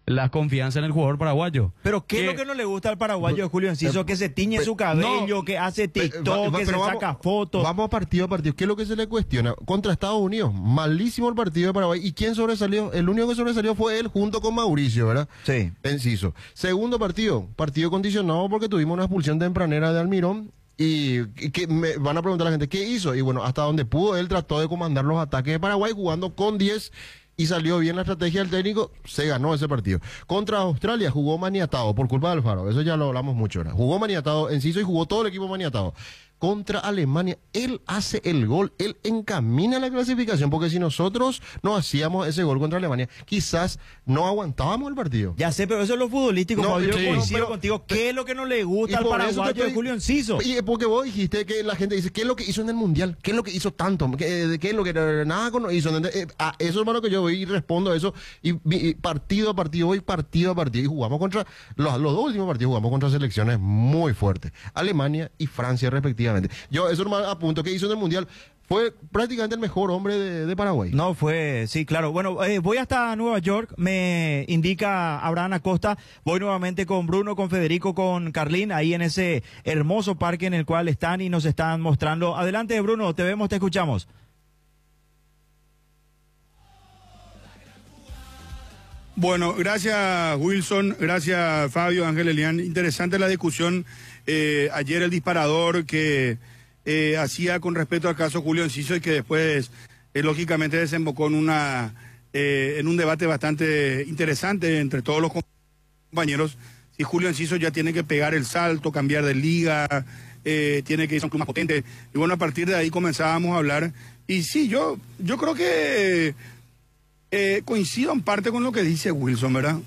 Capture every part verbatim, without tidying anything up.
la confianza en el jugador paraguayo. Pero ¿qué que, es lo que no le gusta al paraguayo de Julio Enciso? Que se tiñe su cabello, no, que hace TikTok, va, que se vamos, saca fotos. Vamos a partido a partido. ¿Qué es lo que se le cuestiona? Contra Estados Unidos, malísimo el partido de Paraguay. ¿Y quién sobresalió? El único que sobresalió fue él junto con Mauricio, ¿verdad? Sí. Enciso. Segundo partido, partido condicionado porque tuvimos una expulsión tempranera de Almirón. Y, y que me van a preguntar a la gente, ¿qué hizo? Y bueno, hasta donde pudo, él trató de comandar los ataques de Paraguay jugando con diez y salió bien la estrategia del técnico, se ganó ese partido. Contra Australia jugó maniatado por culpa de Alfaro, eso ya lo hablamos mucho ahora. Jugó maniatado Enciso y jugó todo el equipo maniatado. Contra Alemania, él hace el gol, él encamina la clasificación, porque si nosotros no hacíamos ese gol contra Alemania, quizás no aguantábamos el partido. Ya sé, pero eso es lo futbolístico, no, Fabio, sí, yo coincido pero, contigo. ¿Qué es lo que no le gusta al paraguayo estoy, de Julio Enciso? Y porque vos dijiste que la gente dice, ¿qué es lo que hizo en el Mundial? ¿Qué es lo que hizo tanto? ¿Qué, qué es lo que nada con hizo? Eh, a eso, hermano, que yo voy y respondo a eso, y, y partido a partido, voy partido a partido, y jugamos contra, los, los dos últimos partidos jugamos contra selecciones muy fuertes, Alemania y Francia respectivamente. Yo, eso a punto que hizo en el Mundial, fue prácticamente el mejor hombre de, de Paraguay. No, fue, sí, claro. Bueno, eh, voy hasta Nueva York, me indica Abraham Acosta, voy nuevamente con Bruno, con Federico, con Carlín, ahí en ese hermoso parque en el cual están y nos están mostrando. Adelante, Bruno, te vemos, te escuchamos. Bueno, gracias Wilson, gracias Fabio, Ángel Elián. Interesante la discusión. Eh, ayer el disparador que eh, hacía con respecto al caso Julio Enciso y que después eh, lógicamente desembocó en, una, eh, en un debate bastante interesante entre todos los compañeros. Si Julio Enciso ya tiene que pegar el salto, cambiar de liga, eh, tiene que ir a un club más potente. Y bueno, a partir de ahí comenzábamos a hablar. Y sí, yo, yo creo que eh, coincido en parte con lo que dice Wilson, ¿verdad?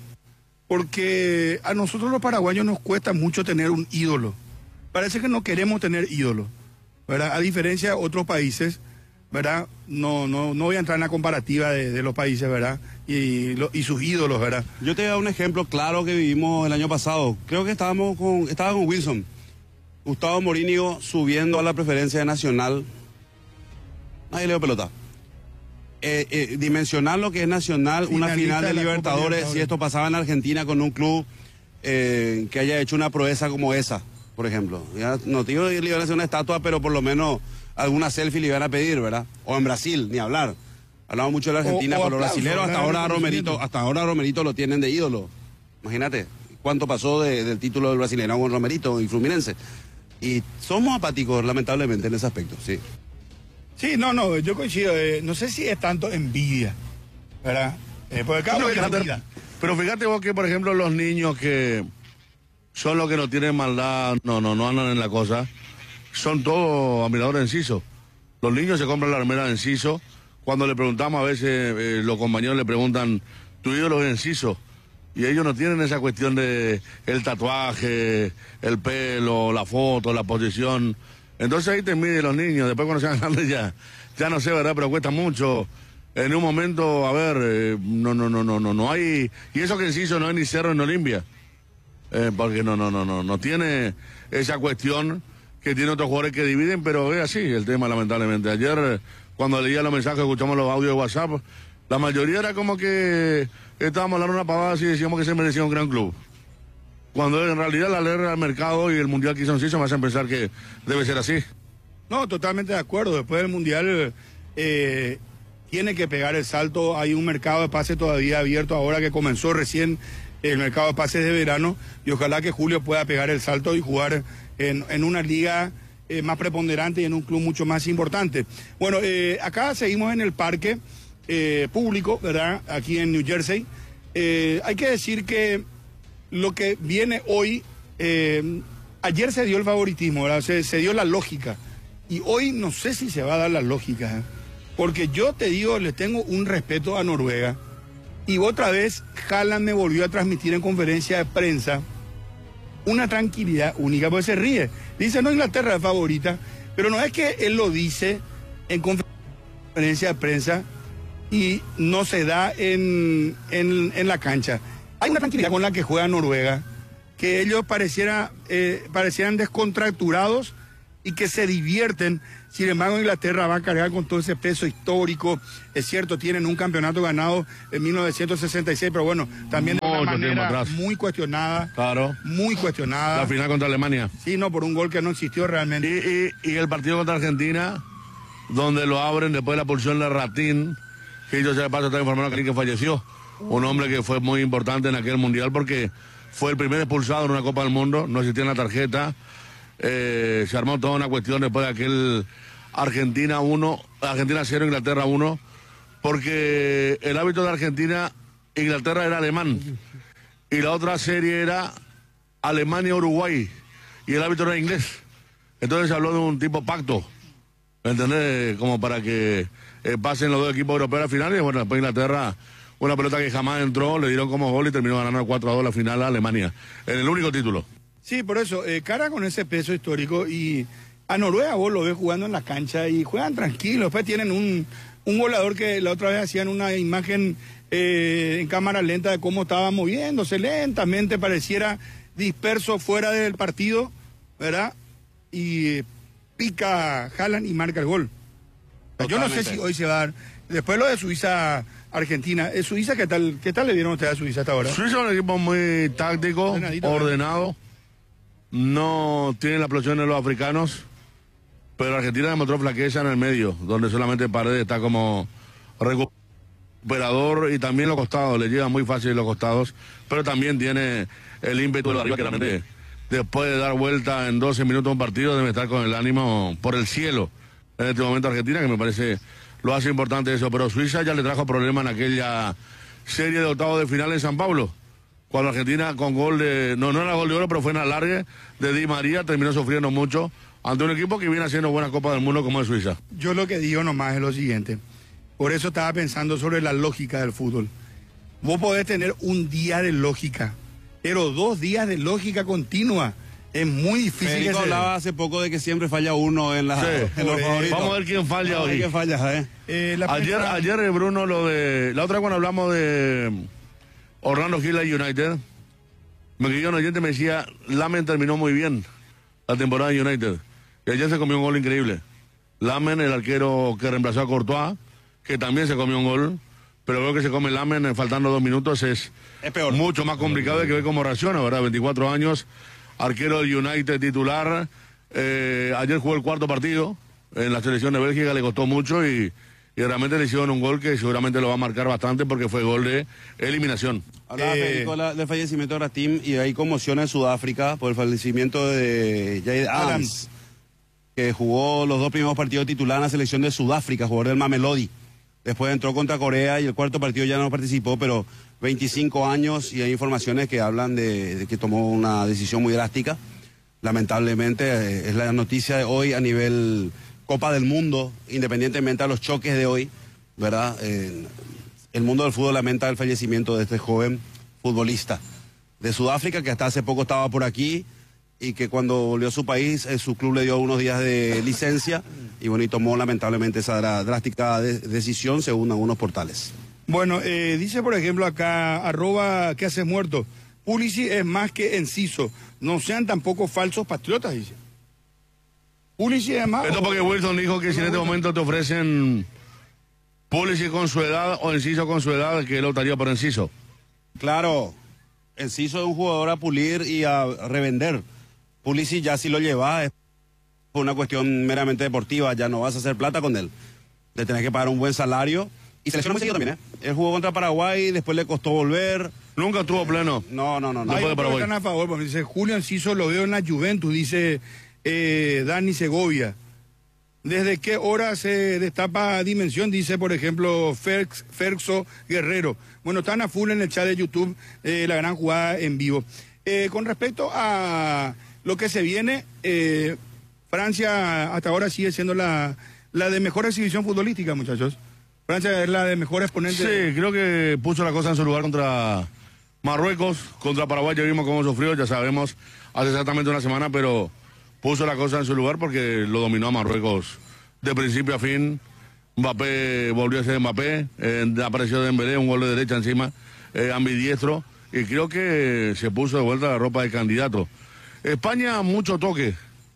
Porque a nosotros los paraguayos nos cuesta mucho tener un ídolo. Parece que no queremos tener ídolo, ¿verdad? A diferencia de otros países, ¿verdad? No, no, no voy a entrar en la comparativa de, de los países, ¿verdad? Y, lo, y sus ídolos, ¿verdad? Yo te voy a dar un ejemplo claro que vivimos el año pasado. Creo que estábamos con, estaba con Wilson. Gustavo Morínigo subiendo a la preferencia de Nacional. Nadie le dio pelota. Eh, eh, dimensionar lo que es Nacional, Finalista una final de, de Libertadores, Libertadores, si esto pasaba en Argentina con un club eh, que haya hecho una proeza como esa, por ejemplo. Ya, no digo que le iban a hacer una estatua, pero por lo menos alguna selfie le iban a pedir, ¿verdad? O en Brasil, ni hablar. Hablamos mucho de la Argentina o, o con los brasileños, hasta ahora Romerito, hasta ahora Romerito lo tienen de ídolo. Imagínate cuánto pasó de, del título del brasileño con Romerito y Fluminense. Y somos apáticos, lamentablemente, en ese aspecto, sí. Sí, no, no, yo coincido. Eh, no sé si es tanto envidia, ¿verdad? Eh, porque cada no, fíjate, pero fíjate vos que, por ejemplo, los niños que son los que no tienen maldad, no, no, no andan en la cosa, son todos admiradores de Enciso. Los niños se compran la remera de Enciso. Cuando le preguntamos a veces, eh, los compañeros le preguntan, ¿tu ídolo es Enciso? Y ellos no tienen esa cuestión de el tatuaje, el pelo, la foto, la posición. Entonces ahí te miden los niños, después cuando sean grandes ya, ya no sé, ¿verdad? Pero cuesta mucho. En un momento, a ver, eh, no, no, no, no, no, no hay, y eso que Enciso no hay ni cerro en Olimpia, eh, porque no, no, no, no, no tiene esa cuestión que tiene otros jugadores que dividen, pero es así el tema, lamentablemente. Ayer, cuando leía los mensajes, escuchamos los audios de WhatsApp, la mayoría era como que estábamos hablando una pavada y decíamos que se merecía un gran club. Cuando en realidad la ley del mercado y el mundial que hizo Enciso me hacen pensar que debe ser así. No, totalmente de acuerdo. Después del mundial eh, tiene que pegar el salto. Hay un mercado de pases todavía abierto ahora que comenzó recién el mercado de pases de verano y ojalá que Julio pueda pegar el salto y jugar en, en una liga eh, más preponderante y en un club mucho más importante. Bueno, eh, acá seguimos en el parque eh, público, ¿verdad? Aquí en New Jersey. Eh, hay que decir que lo que viene hoy, eh, ayer se dio el favoritismo, ¿verdad? Se, se dio la lógica. Y hoy no sé si se va a dar la lógica, ¿eh? Porque yo te digo, le tengo un respeto a Noruega. Y otra vez, Haaland me volvió a transmitir en conferencia de prensa una tranquilidad única, porque se ríe. Dice, no, Inglaterra es favorita, pero no es que él lo dice en conferencia de prensa y no se da en, en, en la cancha. Hay una tranquilidad con la que juega Noruega, que ellos pareciera, eh, parecieran descontracturados y que se divierten. Sin embargo, Inglaterra va a cargar con todo ese peso histórico. Es cierto, tienen un campeonato ganado en mil novecientos sesenta y seis, pero bueno, también de una Mucho tiempo manera atrás. muy cuestionada. Claro. Muy cuestionada. La final contra Alemania. Sí, no, por un gol que no existió realmente. Y, y, y el partido contra Argentina, donde lo abren después de la pulsión de Ratín, que yo sé de paso está informando que falleció. Un hombre que fue muy importante en aquel mundial porque fue el primer expulsado en una Copa del Mundo, no existía la tarjeta. Eh, se armó toda una cuestión después de aquel Argentina uno, Argentina cero, Inglaterra uno, porque el árbitro de Argentina, Inglaterra era alemán, y la otra serie era Alemania-Uruguay, y el árbitro era inglés. Entonces se habló de un tipo pacto, ¿me entendés? Como para que eh, pasen los dos equipos europeos a la final, y bueno, después Inglaterra, una pelota que jamás entró, le dieron como gol y terminó ganando cuatro a dos la final a Alemania, en el único título. Sí, por eso, eh, cara con ese peso histórico, y a Noruega vos lo ves jugando en la cancha y juegan tranquilos. Después tienen un, un goleador que la otra vez hacían una imagen eh, en cámara lenta de cómo estaba moviéndose lentamente, pareciera disperso fuera del partido, ¿verdad? Y pica Haaland y marca el gol. Yo no sé si hoy se va a dar. Después lo de Suiza, Argentina. ¿Eh, Suiza qué tal, qué tal le vieron ustedes a Suiza hasta ahora? Suiza es un equipo muy táctico, Ordenadito, ordenado. No tiene la explosión de los africanos, pero Argentina demostró flaqueza en el medio, donde solamente Paredes está como recuperador, y también los costados, le llega muy fácil los costados, pero también tiene el ímpetu de los arriba, que realmente después de dar vuelta en doce minutos un partido debe estar con el ánimo por el cielo en este momento Argentina, que me parece lo hace importante eso, pero Suiza ya le trajo problemas en aquella serie de octavos de final en San Pablo, cuando Argentina con gol de, no, no era gol de oro, pero fue en alargue de Di María, terminó sufriendo mucho ante un equipo que viene haciendo buena Copa del Mundo como es Suiza. Yo lo que digo nomás es lo siguiente, por eso estaba pensando sobre la lógica del fútbol. Vos podés tener un día de lógica, pero dos días de lógica continua es muy difícil. Federico que se... hablaba hace poco de que siempre falla uno en, la, Sí. en los favoritos. Vamos a ver quién falla Vamos a ver hoy. quién falla, ¿eh? Eh, la Ayer, primera- ayer Bruno, lo de, la otra cuando hablamos de Orlando Gila y United, me quedó un oyente me decía, Lamen terminó muy bien la temporada de United. Y ayer se comió un gol increíble. Lamen, el arquero que reemplazó a Courtois, que también se comió un gol, pero veo que se come Lamen eh, faltando dos minutos, es, Es peor. mucho más complicado de que ver cómo reacciona, ¿verdad? veinticuatro años, arquero del United titular. Eh, ayer jugó el cuarto partido en la selección de Bélgica, le costó mucho y, y realmente le hicieron un gol que seguramente lo va a marcar bastante porque fue gol de eliminación. Hablaba Eh, Federico la- del fallecimiento de Ratim, y hay conmoción en Sudáfrica por el fallecimiento de Jade Adams, que jugó los dos primeros partidos titular en la selección de Sudáfrica, jugador del Mamelodi. Después entró contra Corea y el cuarto partido ya no participó, pero veinticinco años, y hay informaciones que hablan de, de que tomó una decisión muy drástica. Lamentablemente eh, es la noticia de hoy a nivel Copa del Mundo, independientemente de los choques de hoy, ¿verdad? Eh, el mundo del fútbol lamenta el fallecimiento de este joven futbolista de Sudáfrica, que hasta hace poco estaba por aquí y que cuando volvió a su país, eh, su club le dio unos días de licencia y bueno, y tomó lamentablemente esa dra- drástica de- decisión según algunos portales. Bueno, eh, dice por ejemplo acá, arroba, ¿qué haces muerto? Pulisic es más que Enciso, no sean tampoco falsos patriotas, dice. Pulisic es más... Esto porque Wilson dijo que si en este momento te ofrecen Pulisic con su edad o Enciso con su edad, que él optaría por Enciso. Claro, Enciso es un jugador a pulir y a revender. Pulisic ya si lo lleva es por una cuestión meramente deportiva, ya no vas a hacer plata con él. Le tenés que pagar un buen salario. Y selecciona muy seguido también, ¿eh? Él jugó contra Paraguay, después le costó volver. Nunca estuvo pleno. No, no, no, no. Hay puede otros que Paraguay. están a favor, porque dice Julio Enciso lo veo en la Juventus, dice eh, Dani Segovia. ¿Desde qué hora se destapa Dimensión? Dice, por ejemplo, Ferx, Ferxo Guerrero. Bueno, están a full en el chat de YouTube, eh, la gran jugada en vivo. Eh, con respecto a lo que se viene, eh, Francia hasta ahora sigue siendo la, la de mejor exhibición futbolística, muchachos. Francia es la de mejor exponente. Sí, creo que puso la cosa en su lugar contra Marruecos, contra Paraguay ya vimos cómo sufrió, ya sabemos, hace exactamente una semana, pero puso la cosa en su lugar porque lo dominó a Marruecos de principio a fin. Mbappé volvió a ser Mbappé, eh, apareció Dembélé, un gol de derecha encima, eh, ambidiestro, y creo que se puso de vuelta la ropa de candidato. España, mucho toque,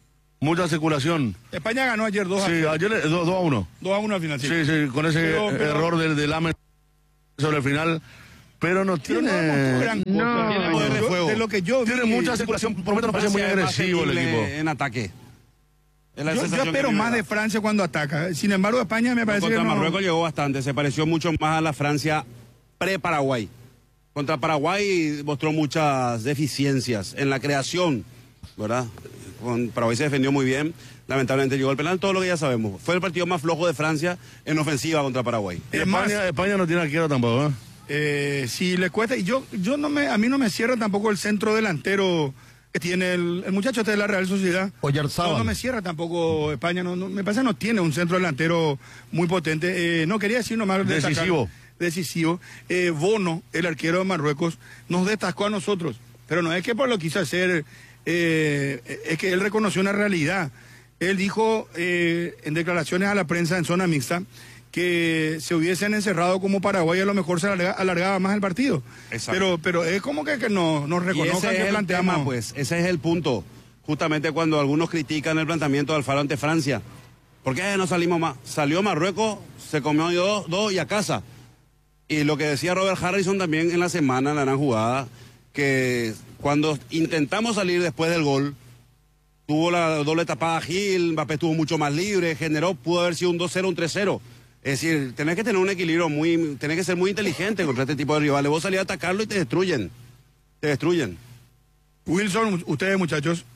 mucha circulación. España ganó ayer dos a Sí, ayer dos a uno. dos a uno al final, sí. Sí, sí, con ese Pero- pero- error del, del Amen sobre el final. Pero no Pero tiene. no demostró gran cosa. no, Tiene poder de Yo- fuego. de lo que yo tiene vi- mucha circulación. Por momento me parece muy Francia es más agresivo el temible equipo. en ataque. Es la Yo, yo sensación que espero me más da. de Francia cuando ataca. Sin embargo, España me parece Contra que no. Marruecos llegó bastante, se pareció mucho más a la Francia pre-Paraguay. Contra Paraguay mostró muchas deficiencias en la creación, ¿verdad? Con Paraguay se defendió muy bien, lamentablemente llegó el penal, todo lo que ya sabemos. Fue el partido más flojo de Francia en ofensiva contra Paraguay. Es más, España, España no tiene arquero tampoco, ¿eh? eh, si le cuesta, y yo, yo no me, a mí no me cierra tampoco el centro delantero que tiene el, el muchacho este de la Real Sociedad. Oyarzábal. No, no me cierra tampoco España, no, no, me parece que no tiene un centro delantero muy potente. Eh, no quería decir nomás destacar- Decisivo. decisivo. Eh, Bono, el arquero de Marruecos, nos destacó a nosotros, pero no es que por lo quiso hacer, eh, es que él reconoció una realidad. Él dijo eh, en declaraciones a la prensa en zona mixta que se hubiesen encerrado como Paraguay, a lo mejor se alarga- alargaba más el partido. Exacto. Pero, pero es como que, que no, nos Y reconozcan ese que es el planteamos. tema, pues, ese es el punto. Justamente cuando algunos critican el planteamiento de Alfaro ante Francia. ¿Por qué no salimos más? Salió Marruecos, se comió dos, dos y a casa. Y lo que decía Robert Harrison también en la semana, en la gran jugada, que cuando intentamos salir después del gol, tuvo la doble tapada Gil, Mbappé estuvo mucho más libre, generó, pudo haber sido un dos cero, un tres cero. Es decir, tenés que tener un equilibrio muy, tenés que ser muy inteligente contra este tipo de rivales. Vos salís a atacarlo y te destruyen. Te destruyen. Wilson, ustedes muchachos.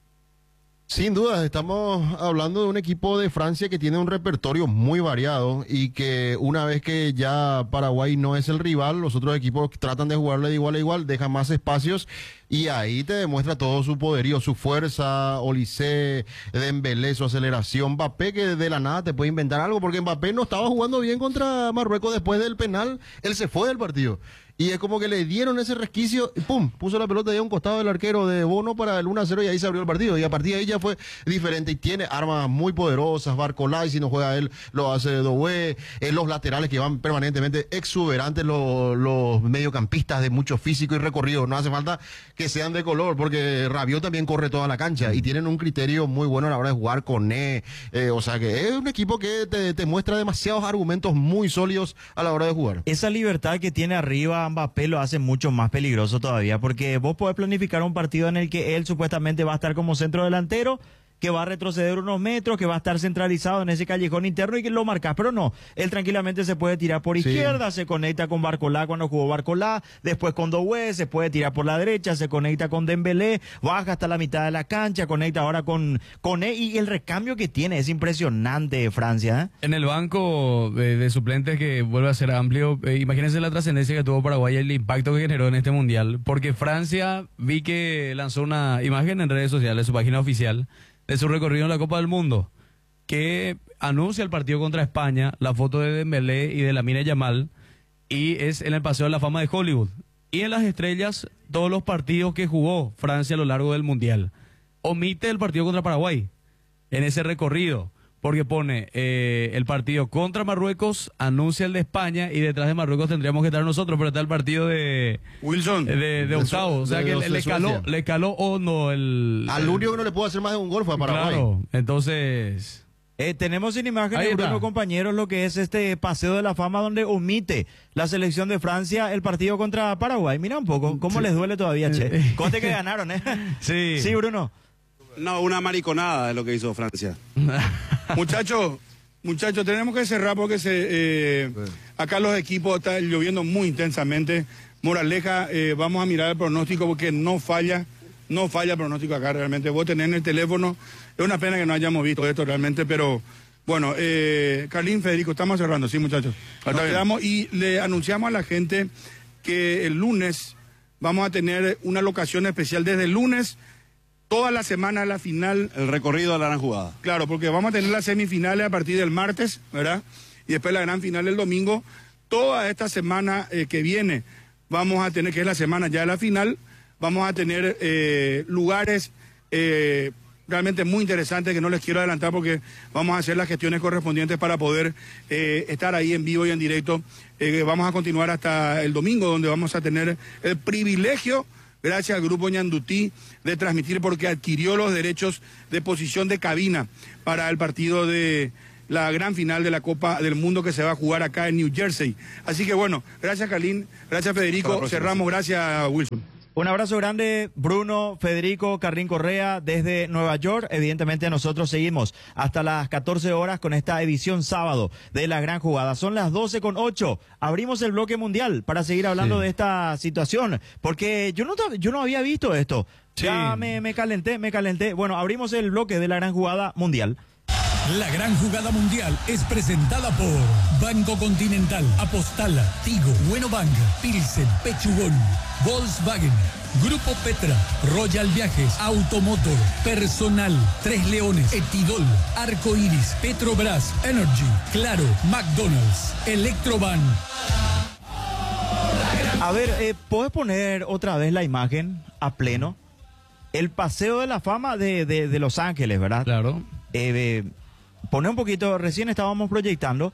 Sin duda, estamos hablando de un equipo de Francia que tiene un repertorio muy variado y que una vez que ya Paraguay no es el rival, los otros equipos tratan de jugarle de igual a igual, dejan más espacios y ahí te demuestra todo su poderío, su fuerza, Olise, Dembélé, su aceleración, Mbappé que de la nada te puede inventar algo porque Mbappé no estaba jugando bien contra Marruecos después del penal, él se fue del partido. Y es como que le dieron ese resquicio y pum, puso la pelota ahí a un costado del arquero de Bono para el uno a cero y ahí se abrió el partido. Y a partir de ahí ya fue diferente y tiene armas muy poderosas. Barcolay, si no juega él, lo hace Doué. Eh, los laterales que van permanentemente exuberantes, los, los mediocampistas de mucho físico y recorrido. No hace falta que sean de color porque Rabiot también corre toda la cancha y tienen un criterio muy bueno a la hora de jugar con E. Eh, o sea que es un equipo que te, te muestra demasiados argumentos muy sólidos a la hora de jugar. Esa libertad que tiene arriba Mbappé lo hace mucho más peligroso todavía, porque vos podés planificar un partido en el que él supuestamente va a estar como centro delantero, que va a retroceder unos metros, que va a estar centralizado en ese callejón interno y que lo marcas, pero no, él tranquilamente se puede tirar por Sí. izquierda, se conecta con Barcolá cuando jugó Barcolá, después con Doué, se puede tirar por la derecha, se conecta con Dembélé, baja hasta la mitad de la cancha, conecta ahora con, con E, y el recambio que tiene es impresionante Francia, ¿eh? En el banco de, de suplentes que vuelve a ser amplio, eh, imagínense la trascendencia que tuvo Paraguay y el impacto que generó en este mundial, porque Francia vi que lanzó una imagen en redes sociales, su página oficial, de su recorrido en la Copa del Mundo, que anuncia el partido contra España, la foto de Dembélé y de Lamine Yamal, y es en el Paseo de la Fama de Hollywood. Y en las estrellas, todos los partidos que jugó Francia a lo largo del Mundial. Omite el partido contra Paraguay en ese recorrido, porque pone eh, el partido contra Marruecos, anuncia el de España, y detrás de Marruecos tendríamos que estar nosotros, pero está el partido de, Wilson. de, de, De octavos. O sea de que los le, de le caló, Suecia. le caló hondo el... Al único que no le puedo hacer más de un gol fue a Paraguay. Claro, entonces... Eh, tenemos en Ahí imágenes, está. Bruno, compañeros, lo que es este paseo de la fama donde omite la selección de Francia el partido contra Paraguay. Mira un poco, cómo les duele todavía, che. Conte que ganaron, ¿eh? Sí. Sí, Bruno. No, una mariconada es lo que hizo Francia. Muchachos, muchachos, tenemos que cerrar porque se, eh, acá los equipos están lloviendo muy intensamente. Moraleja, eh, vamos a mirar el pronóstico porque no falla, no falla el pronóstico acá realmente. Vos tenés en el teléfono, es una pena que no hayamos visto esto realmente, pero bueno, eh, Carlín, Federico, estamos cerrando, sí muchachos. Está Nos bien. quedamos y le anunciamos a la gente que el lunes vamos a tener una locación especial desde el lunes, toda la semana la final. El recorrido de la gran jugada. Claro, porque vamos a tener las semifinales a partir del martes, ¿verdad? Y después la gran final el domingo. Toda esta semana eh, que viene vamos a tener, que es la semana ya de la final, vamos a tener eh, lugares eh, realmente muy interesantes que no les quiero adelantar porque vamos a hacer las gestiones correspondientes para poder eh, estar ahí en vivo y en directo. Eh, vamos a continuar hasta el domingo donde vamos a tener el privilegio gracias al grupo Ñandutí de transmitir porque adquirió los derechos de posición de cabina para el partido de la gran final de la Copa del Mundo que se va a jugar acá en New Jersey. Así que bueno, gracias Carlín, gracias Federico, cerramos, gracias Wilson. Un abrazo grande, Bruno, Federico, Carlín Correa, desde Nueva York. Evidentemente nosotros seguimos hasta las catorce horas con esta edición sábado de La Gran Jugada. Son las doce con ocho. Abrimos el bloque mundial para seguir hablando sí. de esta situación, porque yo no, yo no había visto esto. Sí. Ya me, me calenté, me calenté. Bueno, abrimos el bloque de La Gran Jugada mundial. La Gran Jugada Mundial es presentada por Banco Continental, Apostala, Tigo, Bueno Bank, Pilsen, Pechugón, Volkswagen, Grupo Petra, Royal Viajes, Automotor, Personal, Tres Leones, Etidol, Arco Iris, Petrobras, Energy, Claro, McDonald's, Electroban. A ver, eh, ¿puedes poner otra vez la imagen a pleno? El Paseo de la Fama de, de, de Los Ángeles, ¿verdad? Claro. Eh, eh, Poné un poquito, recién estábamos proyectando,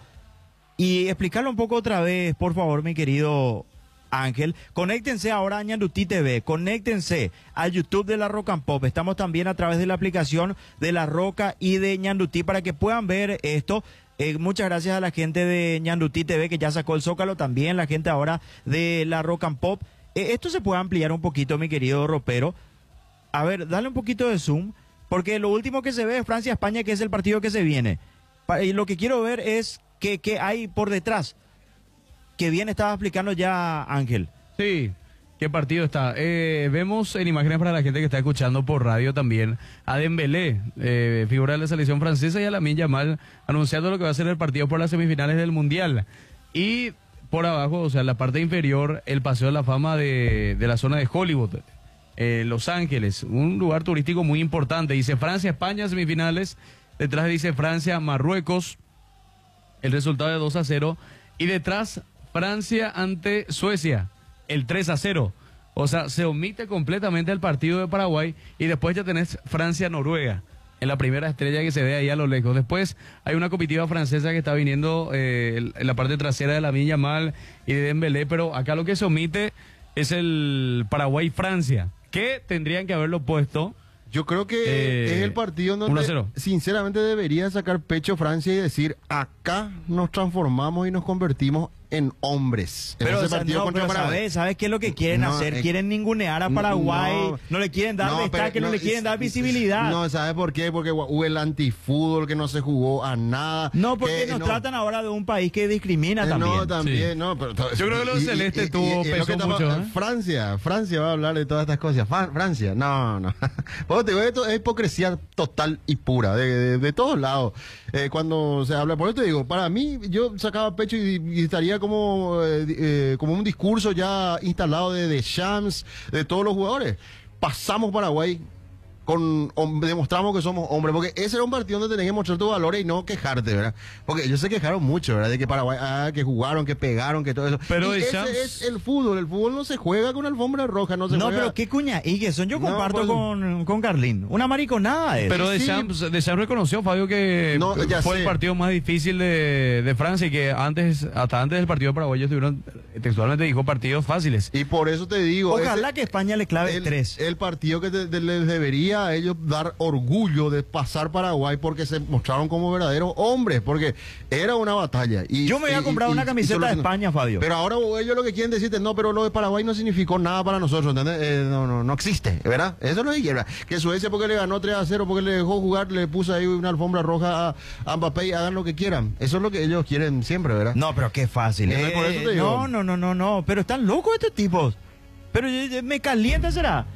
y explicarlo un poco otra vez, por favor, mi querido Ángel. Conéctense ahora a Ñandutí T V, conéctense al YouTube de La Roca and Pop. Estamos también a través de la aplicación de La Roca y de Ñandutí para que puedan ver esto. Eh, muchas gracias a la gente de Ñandutí T V que ya sacó el Zócalo, también la gente ahora de La Roca and Pop. Eh, esto se puede ampliar un poquito, mi querido ropero. A ver, dale un poquito de zoom. Porque lo último que se ve es Francia-España, que es el partido que se viene. Y lo que quiero ver es qué, qué hay por detrás. Que bien estaba explicando ya Ángel. Sí, qué partido está. Eh, vemos en imágenes para la gente que está escuchando por radio también a Dembélé, eh, figura de la selección francesa, y a Lamine Yamal anunciando lo que va a ser el partido por las semifinales del Mundial. Y por abajo, o sea, en la parte inferior, el Paseo de la Fama de, de la zona de Hollywood. Eh, Los Ángeles, un lugar turístico muy importante. Dice Francia, España, semifinales. Detrás dice Francia, Marruecos. El resultado de dos a cero. Y detrás, Francia ante Suecia. El tres a cero. O sea, se omite completamente el partido de Paraguay. Y después ya tenés Francia-Noruega. En la primera estrella que se ve ahí a lo lejos. Después hay una comitiva francesa que está viniendo eh, en la parte trasera de Lamine Yamal y de Dembélé. Pero acá lo que se omite es el Paraguay-Francia, que tendrían que haberlo puesto. Yo creo que eh, es el partido donde sinceramente debería sacar pecho Francia y decir, acá nos transformamos y nos convertimos en hombres. Pero, en ese partido no, contra pero ¿sabes, ¿sabes qué es lo que quieren no, hacer? Eh, quieren ningunear a Paraguay, no, no le quieren dar no, destaque, no, no le quieren dar visibilidad. No, ¿sabes por qué? Porque hubo el antifútbol que no se jugó a nada. No, porque que, nos no, tratan ahora de un país que discrimina eh, también. No, también, sí. no. Pero, yo creo que lo celeste y, tuvo y, y, peso estamos, mucho. ¿eh? Francia, Francia va a hablar de todas estas cosas. Francia, no, no. Bueno, te digo, esto es hipocresía total y pura, de, de, de todos lados. Eh, cuando se habla, por eso te digo, para mí, yo sacaba pecho y, y estaría como... Eh, Eh, como un discurso ya instalado de Deschamps, de todos los jugadores. Pasamos Paraguay, con, um, demostramos que somos hombres, porque ese era un partido donde tenías que mostrar tus valores y no quejarte, ¿verdad? Porque ellos se quejaron mucho, ¿verdad? De que Paraguay, ah, que jugaron, que pegaron, que todo eso. Pero y Deschamps... ese es el fútbol, el fútbol no se juega con alfombra roja, no se no, juega... pero qué cuña, y que son yo no, comparto pues... con, con Carlín, una mariconada es. Pero Deschamps, sí. Deschamps reconoció, Fabio, que no, fue sé. el partido más difícil de, de Francia y que antes, hasta antes del partido de Paraguay ellos tuvieron, textualmente dijo, partidos fáciles. Y por eso te digo... Ojalá ese, que España le clave el, tres. El partido que te, te, les debería a ellos dar orgullo de pasar Paraguay porque se mostraron como verdaderos hombres, porque era una batalla. Y, yo me voy a y, comprar y, una y, camiseta y de España, Fabio. Pero ahora ellos lo que quieren decirte, no, pero lo de Paraguay no significó nada para nosotros, ¿entendés? Eh, no, no, no existe, ¿verdad? Eso es lo que quieren. Que Suecia porque le ganó tres a cero, porque le dejó jugar, le puso ahí una alfombra roja a, a Mbappé y hagan lo que quieran. Eso es lo que ellos quieren siempre, ¿verdad? No, pero qué fácil. Eh, por eso te digo. No, no, no, no, no, pero están locos estos tipos. Pero me calienta, ¿será?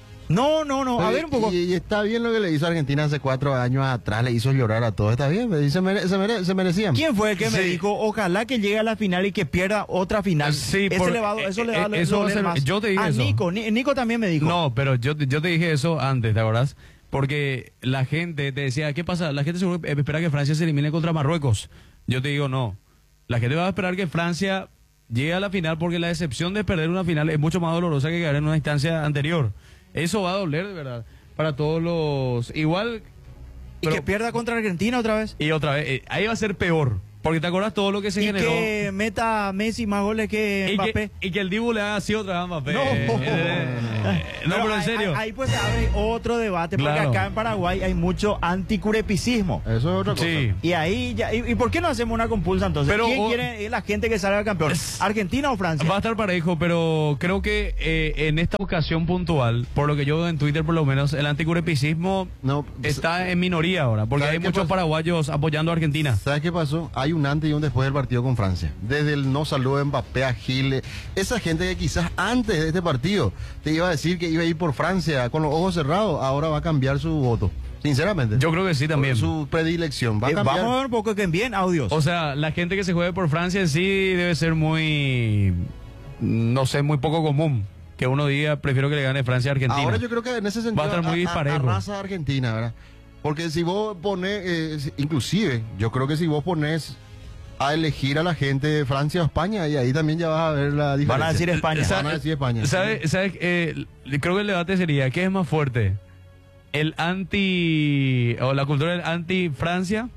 No, no, no, a ver un poco. Y, y está bien lo que le hizo Argentina hace cuatro años atrás, le hizo llorar a todos, está bien, se, mere, se, mere, se merecían. ¿Quién fue el que sí. me dijo, ojalá que llegue a la final y que pierda otra final? Sí, Ese por, le va, eso eh, le va a eso doler más. Yo te dije a eso. Nico, Nico también me dijo. No, pero yo, yo te dije eso antes, ¿te acordás? Porque la gente te decía, ¿qué pasa? La gente seguro espera que Francia se elimine contra Marruecos. Yo te digo, no. La gente va a esperar que Francia llegue a la final porque la decepción de perder una final es mucho más dolorosa que quedar en una instancia anterior. Eso va a doler, de verdad, para todos los... Igual... Y pero, que pierda contra Argentina otra vez. Y otra vez, eh, ahí va a ser peor. Porque te acuerdas todo lo que se Y generó. que meta Messi más goles que Y Mbappé. que, y que el Dibu le haga así otra vez a Mbappé. No. Eh, no, pero en ahí- serio. Ahí, ahí pues se abre otro debate, porque Claro. acá en Paraguay hay mucho anticurepicismo. Eso es otra cosa. Sí. Y ahí ya, y, y por qué no hacemos una compulsa entonces? Pero, ¿Quién o- quiere es la gente que salga campeón? ¿Argentina o Francia? Va a estar parejo, pero creo que eh, en esta ocasión puntual, por lo que yo veo en Twitter por lo menos, el anticurepicismo No, está en minoría ahora, porque ¿sabe hay qué muchos pasa? paraguayos apoyando a Argentina. ¿Sabes qué pasó? Hay un antes y un después del partido con Francia. Desde el no saludo de Mbappé a Gil, esa gente que quizás antes de este partido te iba a decir que iba a ir por Francia con los ojos cerrados, ahora va a cambiar su voto. Sinceramente. Yo creo que sí también. Su predilección. Va a Eh, cambiar. vamos a ver un poco que envíen audios. O sea, la gente que se juegue por Francia en sí debe ser muy, no sé, muy poco común. Que uno diga, prefiero que le gane Francia a Argentina. Ahora yo creo que en ese sentido Va a estar muy disparejo. arrasa a Argentina, ¿verdad? Porque si vos pones, eh, si- inclusive, yo creo que si vos pones a elegir a la gente de Francia o España, y ahí también ya vas a ver la diferencia. Van a decir España. Sa- Van a decir España. ¿Sabe- sabe, eh, creo que el debate sería, ¿qué es más fuerte? ¿El anti, o la cultura del anti-Francia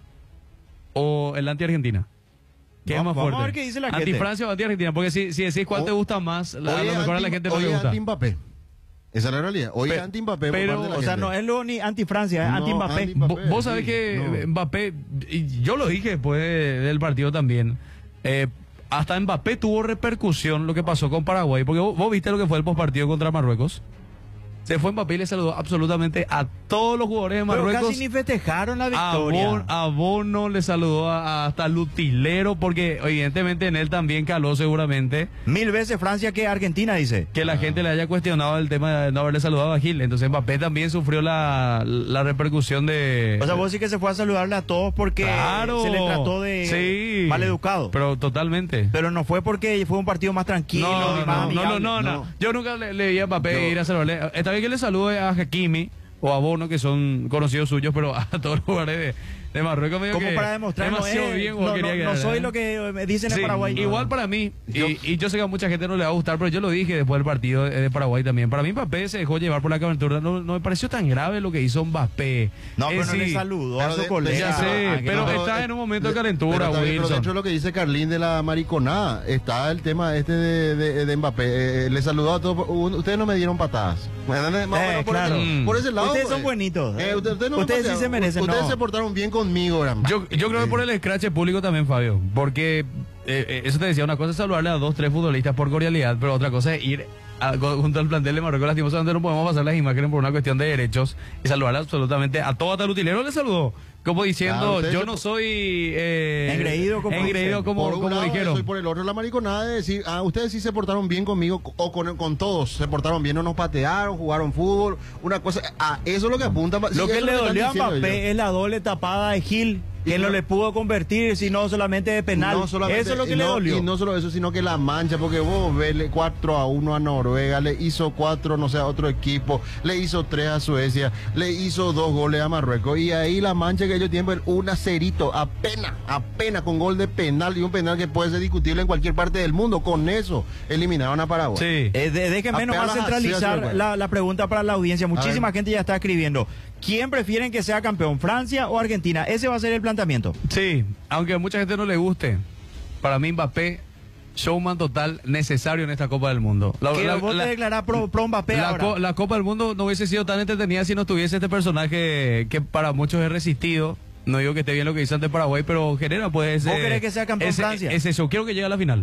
o el anti-Argentina? ¿Qué es Vamos- más vamos fuerte? a ver qué dice la gente. ¿Anti-Francia o anti-Argentina? Porque si, si decís cuál O- te gusta más, la- a Hoy lo es mejor a la anti- gente no hoy le es gusta. anti-Mbappé. Esa es la realidad. Hoy Pe- es anti-Mbappé. por pero, parte de la O sea, gente. no es lo ni anti-Francia, es No, anti-Mbappé. anti- Vo- Mbappé, Vos sabés sí, que no. Mbappé, y yo lo dije después de- del partido también, eh, hasta Mbappé tuvo repercusión lo que pasó con Paraguay, porque vos, vos viste lo que fue el postpartido contra Marruecos. Se fue Mbappé y le saludó absolutamente a todos los jugadores de Pero Marruecos. casi ni festejaron la A victoria. Bono, a Bono le saludó a- a- hasta al utilero, porque evidentemente en él también caló seguramente Mil veces Francia que Argentina, dice. que la gente le haya cuestionado el tema de no haberle saludado a Gil. Entonces Mbappé también sufrió la, la repercusión de... O sea, vos sí que se fue a saludarle a todos porque Claro. se le trató de Sí. maleducado. Pero, Pero totalmente. no fue porque fue un partido más tranquilo No, y no, más no, no, amigable. no, no, No. Yo nunca le, le vi a Mbappé No. ir a saludarle. Está bien que le salude a Hakimi o a Bono, que son conocidos suyos, pero a todos los jugadores de, de Marruecos medio Como que para demostrar, no, demasiado eh, bien no, como no, quería no quedar, soy ¿eh? lo que me dicen Sí, en Paraguay. igual para mí, y, y yo sé que a mucha gente no le va a gustar, pero yo lo dije después del partido de, de Paraguay también. Para mí Mbappé se dejó llevar por la cobertura, no, no me pareció tan grave lo que hizo Mbappé. No, Eh, pero no le sí, saludó a Pero su de- colega. ya sé, Ah, que pero no. está en un momento de de- calentura, pero está bien, pero Wilson. dentro de lo que dice Carlín de la mariconada, está el tema este de, de- de Mbappé. Eh, le saludó a todos. U- Ustedes no me dieron patadas. ¿Me entiendes? Más o Eh, menos por, claro. ese, por ese lado. Ustedes pues. son buenitos. Eh, ustedes ustedes no me Ustedes sí patearon. se merecen, Ustedes no. se portaron bien conmigo, gran- Yo, yo creo que por el escrache público también, Fabio, porque eh, eh, eso te decía, una cosa es saludarle a dos, tres futbolistas por cordialidad, pero otra cosa es ir a- junto al plantel de Marruecos. Lastimosamente no podemos pasar las imágenes por una cuestión de derechos y saludar absolutamente a todo, hasta el utilero le saludó, como diciendo, Claro, ustedes yo se- no soy eh, Engreído, como engreído dicen. como, por un como lado dijeron. eso, y por el otro la mariconada de decir, ah, ustedes sí se portaron bien conmigo o con, con todos, se portaron bien, no nos patearon, jugaron fútbol, una cosa, ah, eso es lo que apunta. sí, Lo que eso le es están dolió a diciendo Mbappé ellos. es la doble tapada de Gil, que Y no no- le pudo convertir, sino solamente de penal. No solamente- Eso es lo que y le no- dolió. Y no solo eso, sino que la mancha, porque vos vele cuatro a uno a Noruega, le hizo cuatro, no sé, a otro equipo, le hizo tres a Suecia, le hizo dos goles a Marruecos, y ahí la mancha que ellos tienen, un acerito, apenas, apenas con gol de penal, y un penal que puede ser discutible en cualquier parte del mundo, con eso eliminaron a Paraguay. Sí. Eh, de- déjenme Apenas nomás así, así centralizar fue. la, la pregunta para la audiencia. Muchísima ver. gente ya está escribiendo. ¿Quién prefieren que sea campeón, Francia o Argentina? Ese va a ser el planteamiento. Sí, aunque a mucha gente no le guste, para mí Mbappé, showman total necesario en esta Copa del Mundo. La- Que la- vos la- te declarás pro, pro Mbappé La, ahora. co- la Copa del Mundo no hubiese sido tan entretenida si no tuviese este personaje que para muchos es resistido. No digo que esté bien lo que hizo ante Paraguay, pero genera pues ese... ¿Vos querés que sea campeón ese, Francia? Ese show. Quiero que llegue a la final.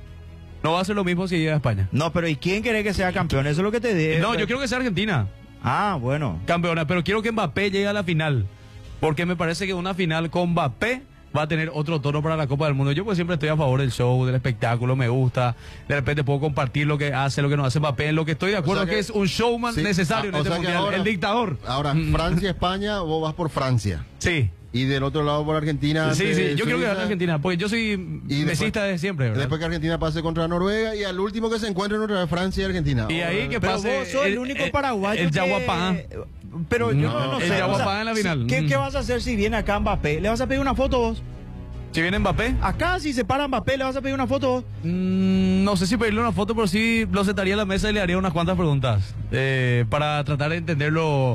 No va a ser lo mismo si llega a España. No, pero ¿y quién quiere que sea campeón? Eso es lo que te digo. No, yo quiero que sea Argentina Ah, bueno. campeona, pero quiero que Mbappé llegue a la final. Porque me parece que una final con Mbappé va a tener otro tono para la Copa del Mundo. Yo pues siempre estoy a favor del show, del espectáculo, me gusta. De repente puedo compartir lo que hace, lo que no hace Mbappé. En lo que estoy de acuerdo O sea es que- que es un showman Sí, necesario ah, en o este sea que mundial. ahora- El dictador. Ahora, Mm. Francia, España, vos vas por Francia. Sí. Y del otro lado por Argentina. Sí, ante sí, yo quiero que Suiza. gane Argentina, porque yo soy Y mesista de siempre, ¿verdad? Después que Argentina pase contra Noruega y al último que se encuentre otra vez Francia y Argentina. Y ahí que Pero pase vos sos el, único paraguayo el que- Yaguapá. Pero yo no, No, no el sé. Yaguapá en la final. ¿qué, Mm. ¿Qué vas a hacer si viene acá Mbappé? ¿Le vas a pedir una foto vos? Si viene Mbappé, Acá si se para Mbappé, ¿le vas a pedir una foto vos? mm, no sé si pedirle una foto, pero sí lo sentaría a la mesa y le haría unas cuantas preguntas eh, para tratar de entenderlo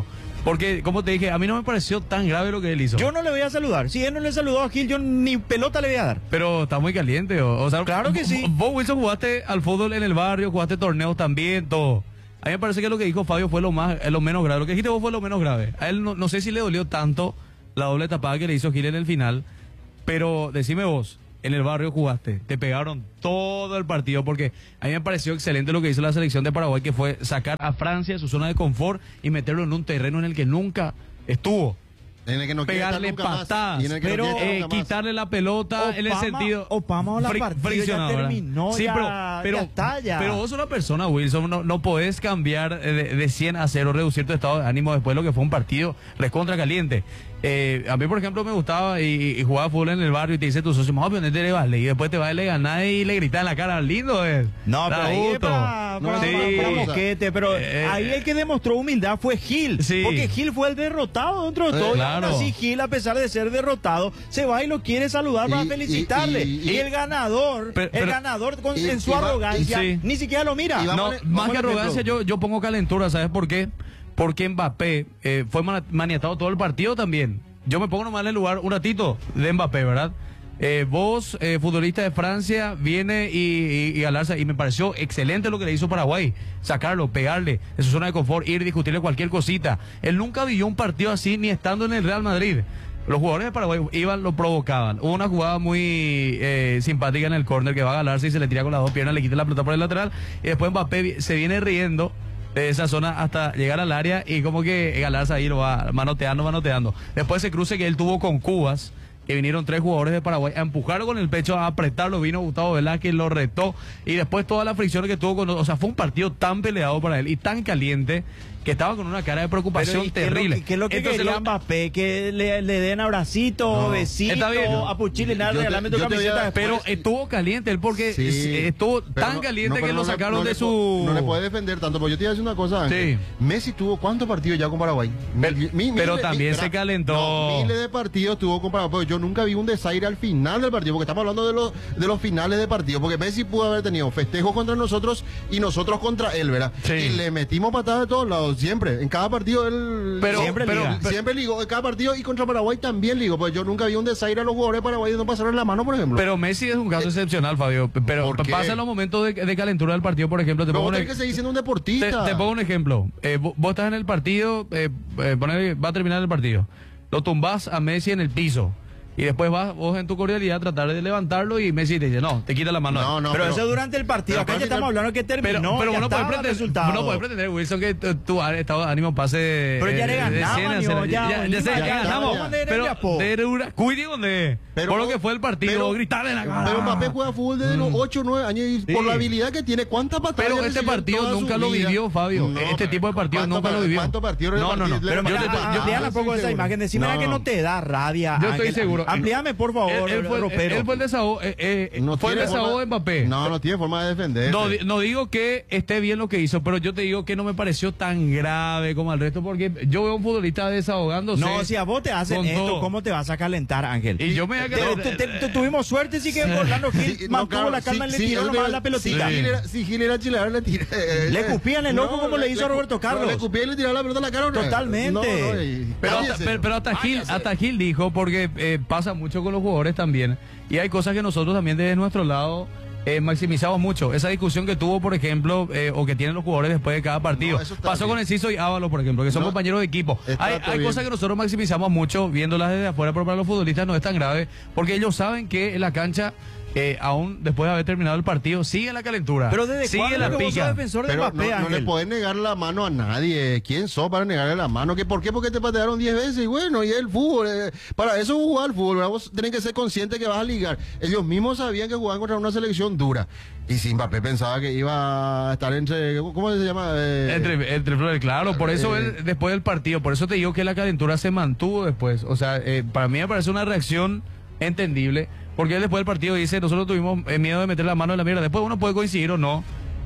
Porque, como te dije, a mí no me pareció tan grave lo que él hizo. Yo no le voy a saludar. Si él no le saludó a Gil, yo ni pelota le voy a dar. Pero está muy caliente. O, o sea, Claro que sí. Vos, Wilson, jugaste al fútbol en el barrio, jugaste torneos también, todo. A mí me parece que lo que dijo Fabio fue lo más, lo menos grave. Lo que dijiste vos fue lo menos grave. A él no, no sé si le dolió tanto la doble tapada que le hizo Gil en el final. Pero decime vos, en el barrio jugaste, te pegaron todo el partido, porque a mí me pareció excelente lo que hizo la selección de Paraguay, que fue sacar a Francia de su zona de confort y meterlo en un terreno en el que nunca estuvo. En el que no quiere Pegarle estar nunca más. patadas, Y en el que no pero quiere estar eh, nunca más. quitarle la pelota en el Opama- sentido Opama la fri- partida ya friccionado, ¿verdad? terminó, Sí, ya- pero, pero, ya está, ya. pero vos sos una persona, Wilson, no, no podés cambiar de, de cien a cero, reducir tu estado de ánimo después de lo que fue un partido recontra caliente. Eh, a mí, por ejemplo, me gustaba y, y jugaba fútbol en el barrio y te dice tu socio, vamos a ponerte de vale, y después te va a le ganar y le gritas en la cara, lindo es. No, pero Da ahí es gusto. para, No, para- sí. para- para moquete, pero Eh, ahí el que demostró humildad fue Gil, Sí. porque Gil fue el derrotado dentro de todo, Eh, y aún claro. así Gil, a pesar de ser derrotado, se va y lo quiere saludar Y- para y- felicitarle, y- y, y- el ganador, Pero- el pero- ganador con, y- en su y va- arrogancia, sí. ni siquiera lo mira. Y va- No, Vamos a- más vamos que al arrogancia, ejemplo. yo, yo pongo calentura, ¿sabes por qué? Porque Mbappé eh, fue mana- maniatado todo el partido también. Yo me pongo nomás en el lugar un ratito de Mbappé, ¿verdad? Eh, vos, eh, futbolista de Francia, viene y, y, y Galarza, y me pareció excelente lo que le hizo Paraguay. Sacarlo, pegarle de su zona de confort, ir, discutirle cualquier cosita. Él nunca vivió un partido así, ni estando en el Real Madrid. Los jugadores de Paraguay iban, lo provocaban. Hubo una jugada muy eh, simpática en el córner que va a Galarza y se le tira con las dos piernas, le quita la pelota por el lateral, y después Mbappé vi- se viene riendo de esa zona hasta llegar al área y como que Galarza ahí lo va manoteando, manoteando. Después ese cruce que él tuvo con Cubas, que vinieron tres jugadores de Paraguay a empujarlo con el pecho, a apretarlo, vino Gustavo Velázquez, lo retó, y después toda la fricción que tuvo con... O sea, fue un partido tan peleado para él y tan caliente que estaba con una cara de preocupación Pero, ¿y qué es lo terrible. que- ¿Qué es lo que Entonces, quería lo- Mbappé? Que le, le den abracito, No. besito, Está bien. a Puchile, nada, Yo te- regalame tu yo te voy a- camiseta. Pero después. estuvo caliente él porque Sí, eh, estuvo pero tan no- caliente no, que pero lo no le- sacaron no de le su... po- No le puede defender tanto, porque yo te voy a decir una cosa, Ángel. Sí. Messi tuvo cuántos partidos ya con Paraguay. Pero- Mi- mi- pero miles- también mi- se calentó. No, miles de partidos tuvo con Paraguay, pero yo nunca vi un desaire al final del partido, porque estamos hablando de los, de los finales de partido, porque Messi pudo haber tenido festejos contra nosotros y nosotros contra él, ¿verdad? Sí. Y le metimos patadas de todos lados, siempre. En cada partido él... Pero- Siempre pero- liga. Siempre ligó, en cada partido y contra Paraguay también ligó, pues yo nunca vi un desaire a los jugadores de Paraguay y no pasaron la mano, por ejemplo. Pero Messi es un caso excepcional, Fabio. Pero ¿Por qué? pasa en los momentos de, de calentura del partido, por ejemplo. Te Pero pongo, vos un, tenés que ej- seguir siendo un te, deportista. te pongo un ejemplo. Eh, vos, vos estás en el partido, eh, eh, ponele- va a terminar el partido. Lo tumbás a Messi en el piso. Y después vas vos en tu cordialidad a tratar de levantarlo y Messi te dice, no, te quita la mano. No, no, pero, eso durante el partido. pero Acá al ya final- estamos hablando que Pero, terminó. pero ya vos no estaba podés el pretender, resultado. vos no podés pretender, Wilson, que tu, tu estado de ánimo pase. Pero ya le eh, de ganaba, cien a yo, cero. ya, ya, ya sé, ya, ya ya, ganamos. ya, ya, Pero ya, po. de una, cuide donde. Pero- Por lo que fue el partido, pero- gritarle en la cara. Pero Mbappé juega fútbol desde los ocho o nueve años y Sí. por la habilidad que tiene, ¿cuántas patadas? Pero ya este recibió en partido toda su nunca lo vida? vivió, Fabio. No, Este tipo de partidos ¿cuánto nunca lo pa- vivió. ¿Cuántos partidos No, no, no. le- Pero le- yo mira, te- a- yo- amplíame un poco esa imagen. Decime No. que no te da rabia. Yo estoy Ángel. seguro. Amplíame, por favor, Él, él fue, ropero. él fue el desahogo, eh, eh, No fue el tiene desahogo forma- de Mbappé. No, no tiene forma de defender. No, di- no digo que esté bien lo que hizo, pero yo te digo que no me pareció tan grave como al resto, porque yo veo a un futbolista desahogándose. No, si a vos te hacen con esto, todo. ¿cómo te vas a calentar, Ángel? Y yo me voy a Te- calentar. te- te- te- Tuvimos suerte, sí que Orlando Gil Sí, no, mantuvo claro, la calma y sí, le sí, tiró él nomás me- la pelotita. Si Gil era, si Gil era chileno, le tira- eh, Le eh, escupían el ojo como le hizo a Roberto Carlos. no, le escupía y le tiraba la pelota a la cara. ¿no? Totalmente. No, no, y- Pero, cállese. hasta, pero, pero hasta, Gil, hasta Gil dijo, porque eh, pasa mucho con los jugadores también, y hay cosas que nosotros también desde nuestro lado eh, maximizamos mucho. Esa discusión que tuvo, por ejemplo, eh, o que tienen los jugadores después de cada partido. No, eso está Pasó bien. con Enciso y Ávalo, por ejemplo, que son No, compañeros de equipo. está Hay, todo hay bien. cosas que nosotros maximizamos mucho viéndolas desde afuera, pero para los futbolistas no es tan grave, porque ellos saben que en la cancha, eh, aún después de haber terminado el partido, sigue la calentura. Pero desde sigue cuándo la que vos sos pica. defensor de Pero Mbappé, no, no Ángel? le podés negar la mano a nadie. ¿Quién sos para negarle la mano? ¿Que ¿Por qué? Porque te patearon diez veces. Y bueno, y el fútbol. eh, para eso jugar al fútbol. ¿verdad? Vos tenés que ser consciente que vas a ligar. Ellos mismos sabían que jugaban contra una selección dura. Y si Mbappé pensaba que iba a estar entre... ¿Cómo se llama? Eh, Entre, entre flores, claro, por eso Eh. él, después del partido, por eso te digo que la calentura se mantuvo después. O sea, eh, para mí me parece una reacción entendible, porque él después del partido dice, nosotros tuvimos eh, miedo de meter la mano en la mierda. Después uno puede coincidir o no,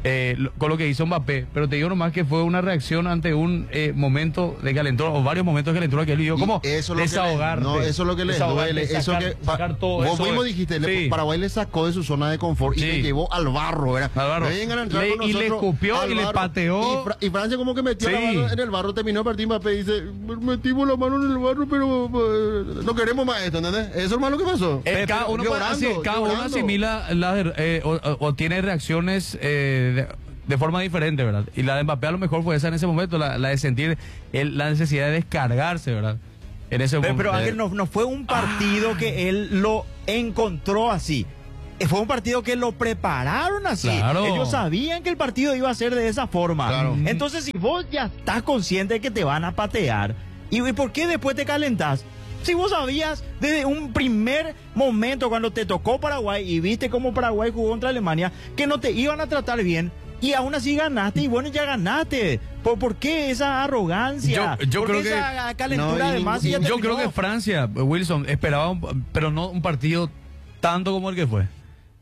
eh, lo- con lo que hizo Mbappé, pero te digo nomás que fue una reacción ante un eh, momento de calentura, o varios momentos de calentura que él vivió, Y como eso es lo que le- desahogarte. no, eso es lo que le desahogarte, duele. Eso sacar- que, pa- sacar todo vos eso, mismo eh. dijiste, le- Sí. Paraguay le sacó de su zona de confort y Sí. le llevó al barro, ¿verdad? Al barro. No vengan a entrar Le- con y le nosotros escupió al y le barro. pateó. Y, Fra- y Francia como que metió Sí. la mano en el barro, terminó Martín Mbappé y dice, metimos la mano en el barro, pero eh, no queremos más esto, ¿entendés? Eso es más lo que pasó. Eh, cada uno, puede- Llorando, así, cada uno llorando. asimila la de- eh, o, o- o tiene reacciones eh, de, de forma diferente, ¿verdad? Y la de Mbappé a lo mejor fue esa en ese momento, la, la de sentir el- la necesidad de descargarse, ¿verdad? En ese Pero, momento. pero Ángel, no, no fue un partido que él lo encontró así. Eh, Fue un partido que lo prepararon así. Claro. Ellos sabían que el partido iba a ser de esa forma. Claro. Entonces, si vos ya estás consciente de que te van a patear, ¿y y por qué después te calentás? Si vos sabías desde un primer momento cuando te tocó Paraguay y viste cómo Paraguay jugó contra Alemania, que no te iban a tratar bien. Y aún así ganaste, y bueno, ya ganaste. ¿Por, por qué esa arrogancia? Yo- yo ¿Por creo qué que- esa calentura No, y además? ningún- y ya Yo terminó? creo que Francia, Wilson, esperaba, un- pero no un partido tanto como el que fue.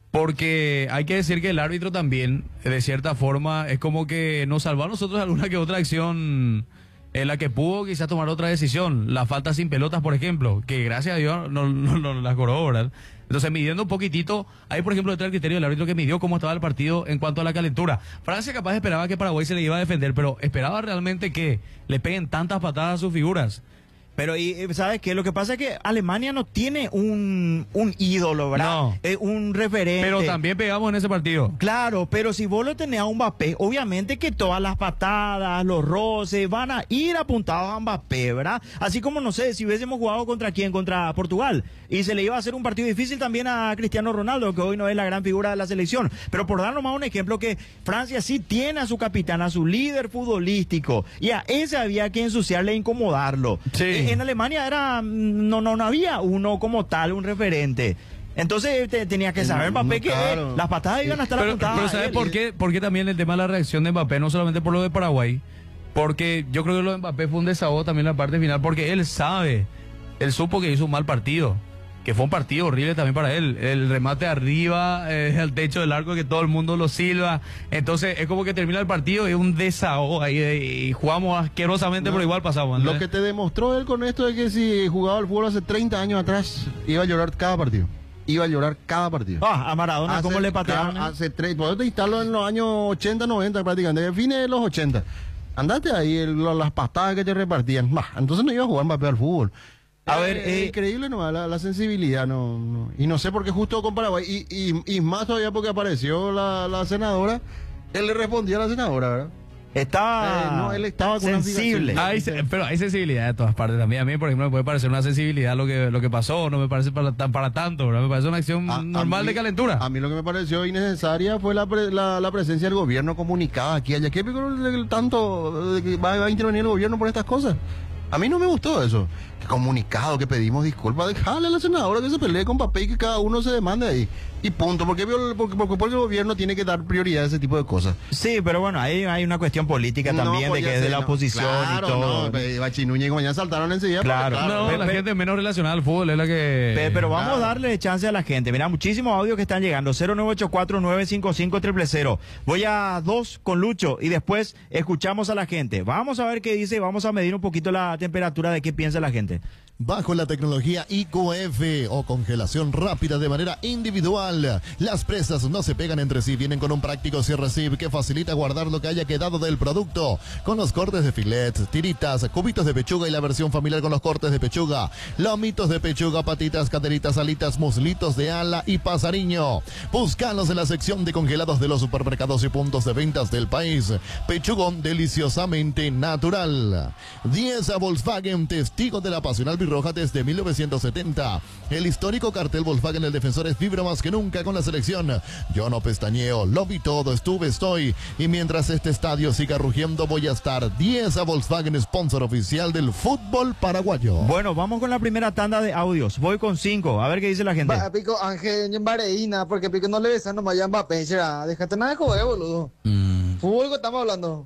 Porque hay que decir que el árbitro también, de cierta forma, es como que nos salvó a nosotros alguna que otra acción en la que pudo quizás tomar otra decisión. La falta sin pelotas, por ejemplo, que gracias a Dios no, no, no las cobró, ¿verdad? Entonces, midiendo un poquitito, ahí por ejemplo está el criterio del árbitro que midió cómo estaba el partido en cuanto a la calentura. Francia capaz esperaba que Paraguay se le iba a defender, pero esperaba realmente que le peguen tantas patadas a sus figuras. Pero, y, y, ¿sabes qué? Lo que pasa es que Alemania no tiene un, un ídolo, ¿verdad? No. Eh, un referente. Pero también pegamos en ese partido. Claro, pero si vos lo tenés a un Mbappé, obviamente que todas las patadas, los roces, van a ir apuntados a Mbappé, ¿verdad? Así como, no sé, si hubiésemos jugado contra quién, contra Portugal, y se le iba a hacer un partido difícil también a Cristiano Ronaldo, que hoy no es la gran figura de la selección. Pero por dar nomás un ejemplo, que Francia sí tiene a su capitán, a su líder futbolístico, y a ese había que ensuciarle e incomodarlo. Sí. Eh, En Alemania era, no, no, no había uno como tal, un referente. Entonces te, tenía que saber Mbappé que Claro. eh, las patadas iban a estar Pero, apuntadas pero a ¿sabes él. por qué? Porque también el tema de la reacción de Mbappé, no solamente por lo de Paraguay, porque yo creo que lo de Mbappé fue un desahogo también en la parte final, porque él sabe, él supo que hizo un mal partido, que fue un partido horrible también para él. El remate arriba, eh, al techo del arco, que todo el mundo lo silba. Entonces es como que termina el partido y es un desahogo ahí, eh, y jugamos asquerosamente, No. pero igual pasamos. ¿no? Lo que te demostró él con esto es que si jugaba al fútbol hace treinta años atrás, iba a llorar cada partido. Iba a llorar cada partido. Ah, a Maradona, ¿cómo Hace- le patearon? claro, Hace tres, por eso te instalo en los años ochenta, noventa prácticamente, en fines de los ochenta. Andate ahí, el- lo- las patadas que te repartían. Bah, entonces no iba a jugar Mbappé al fútbol. A Eh, ver, es eh, increíble nomás la, la sensibilidad, no, no. Y no sé por qué justo con Paraguay. Y, y, y más todavía porque apareció la, la senadora, él le respondía a la senadora, ¿verdad? Estaba Eh, no, él estaba con una sensible. fijación. Hay se- pero hay sensibilidad de todas partes también. A mí, por ejemplo, me puede parecer una sensibilidad lo que, lo que pasó, no me parece para, tan- para tanto, ¿verdad? Me parece una acción A- a normal mí- de calentura. A mí lo que me pareció innecesaria fue la, pre- la, la presencia del gobierno comunicada aquí allá. ¿Qué pico el tanto de que va, va a intervenir el gobierno por estas cosas? A mí no me gustó eso. Que comunicado, que pedimos disculpas, dejarle a la senadora que se pelee con papel y que cada uno se demande ahí. Y punto, porque, porque, porque, porque el gobierno tiene que dar prioridad a ese tipo de cosas. Sí, pero bueno, ahí hay una cuestión política también No, pues de que ya es de sé, la no. oposición Claro, y todo. No, pe- Bachi Núñez y mañana saltaron enseguida. Claro. porque, no, pe- la pe- gente menos relacionada al fútbol es la que... Pe- pero vamos claro. a darle chance a la gente. Mira, muchísimos audios que están llegando. cero nueve ocho cuatro nueve cinco cinco cero cero cero. Voy a dos con Lucho y después escuchamos a la gente. Vamos a ver qué dice y vamos a medir un poquito la temperatura de qué piensa la gente. Bajo la tecnología I Q F o congelación rápida de manera individual, las presas no se pegan entre sí, vienen con un práctico cierre-zip que facilita guardar lo que haya quedado del producto, con los cortes de filets, tiritas, cubitos de pechuga y la versión familiar con los cortes de pechuga, lomitos de pechuga, patitas, caderitas, alitas, muslitos de ala y pasariño. Búscalos en la sección de congelados de los supermercados y puntos de ventas del país. Pechugón deliciosamente natural. diez a Volkswagen, testigo de la pasional birroja desde mil novecientos setenta. El histórico cartel Volkswagen, el defensor, es vibra más que nunca con la selección. Yo no pestañeo, lo vi todo, estuve, estoy. Y mientras este estadio siga rugiendo, voy a estar. diez a Volkswagen, sponsor oficial del fútbol paraguayo. Bueno, vamos con la primera tanda de audios. Voy con cinco. A ver qué dice la gente. Va, pico Ángel en Bareina, porque pico no le besan nomás a Mbappé, será. Déjate nada de joder, boludo. Fútbol que estamos hablando.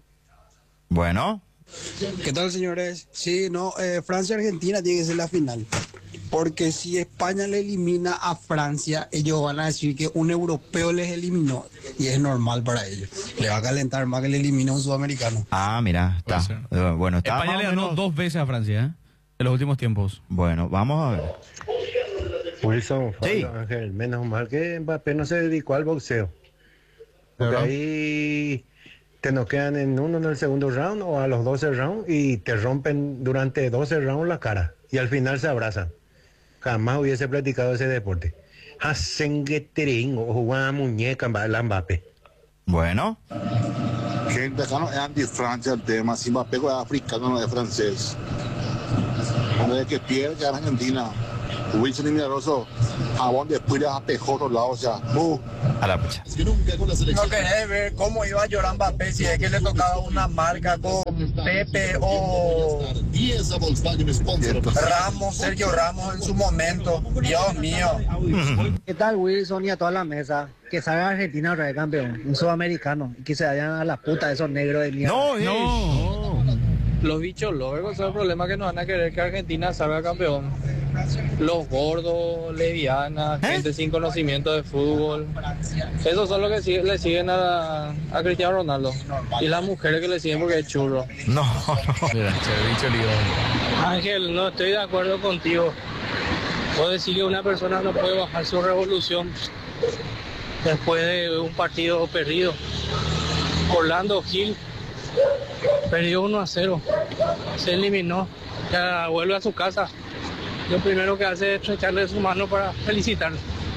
Bueno. ¿Qué tal, señores? Sí, no, eh, Francia-Argentina tiene que ser la final. Porque si España le elimina a Francia, ellos van a decir que un europeo les eliminó. y es normal para ellos. Le va a calentar más que le elimine a un sudamericano. Ah, mira, está. Eh, Bueno, está España más le o ganó menos- dos veces a Francia, ¿eh? En los últimos tiempos. Bueno, vamos a ver. Wilson, Sí. Fabio Ángel, menos mal que Mbappé no se dedicó al boxeo. Porque ¿Verdad? ahí te noquean en uno en el segundo round o a los doce rounds y te rompen durante doce rounds la cara y al final se abrazan. Jamás hubiese practicado ese deporte. Hacen que teringo, jugaba muñeca la Mbappé. Bueno, Gente, acá no es anti-Francia el tema. Si Mbappé es africano, no es francés. Cuando es que pierde, que gana Argentina. Wilson y Milagroso, a donde después a P J lado, o sea, uh. a la pucha. Que nunca con la No selección. querés ver cómo iba a llorar Mbappé si es que le tocaba una marca con Pepe o diez a Volkswagen Sponsor. Ramos, Sergio Ramos en su momento. Dios mío. ¿Qué tal, Wilson, y a toda la mesa? Que salga Argentina otra vez campeón, un sudamericano, y que se vayan a la puta esos negros de mierda. No, eh. No. Los bichos locos son el problema, que no van a querer que Argentina salga campeón. Los gordos, lesbianas, gente sin conocimiento de fútbol. Esos son los que siguen- le siguen a, a Cristiano Ronaldo. Y las mujeres que le siguen porque es churro. No, no. Mira, che, bicho lío. Ángel, no estoy de acuerdo contigo. Puedo decir que una persona no puede bajar su revolución después de un partido perdido. Orlando Gil perdió uno a cero. Se eliminó. Ya vuelve a su casa. Lo primero que hace es echarle su mano para felicitarle.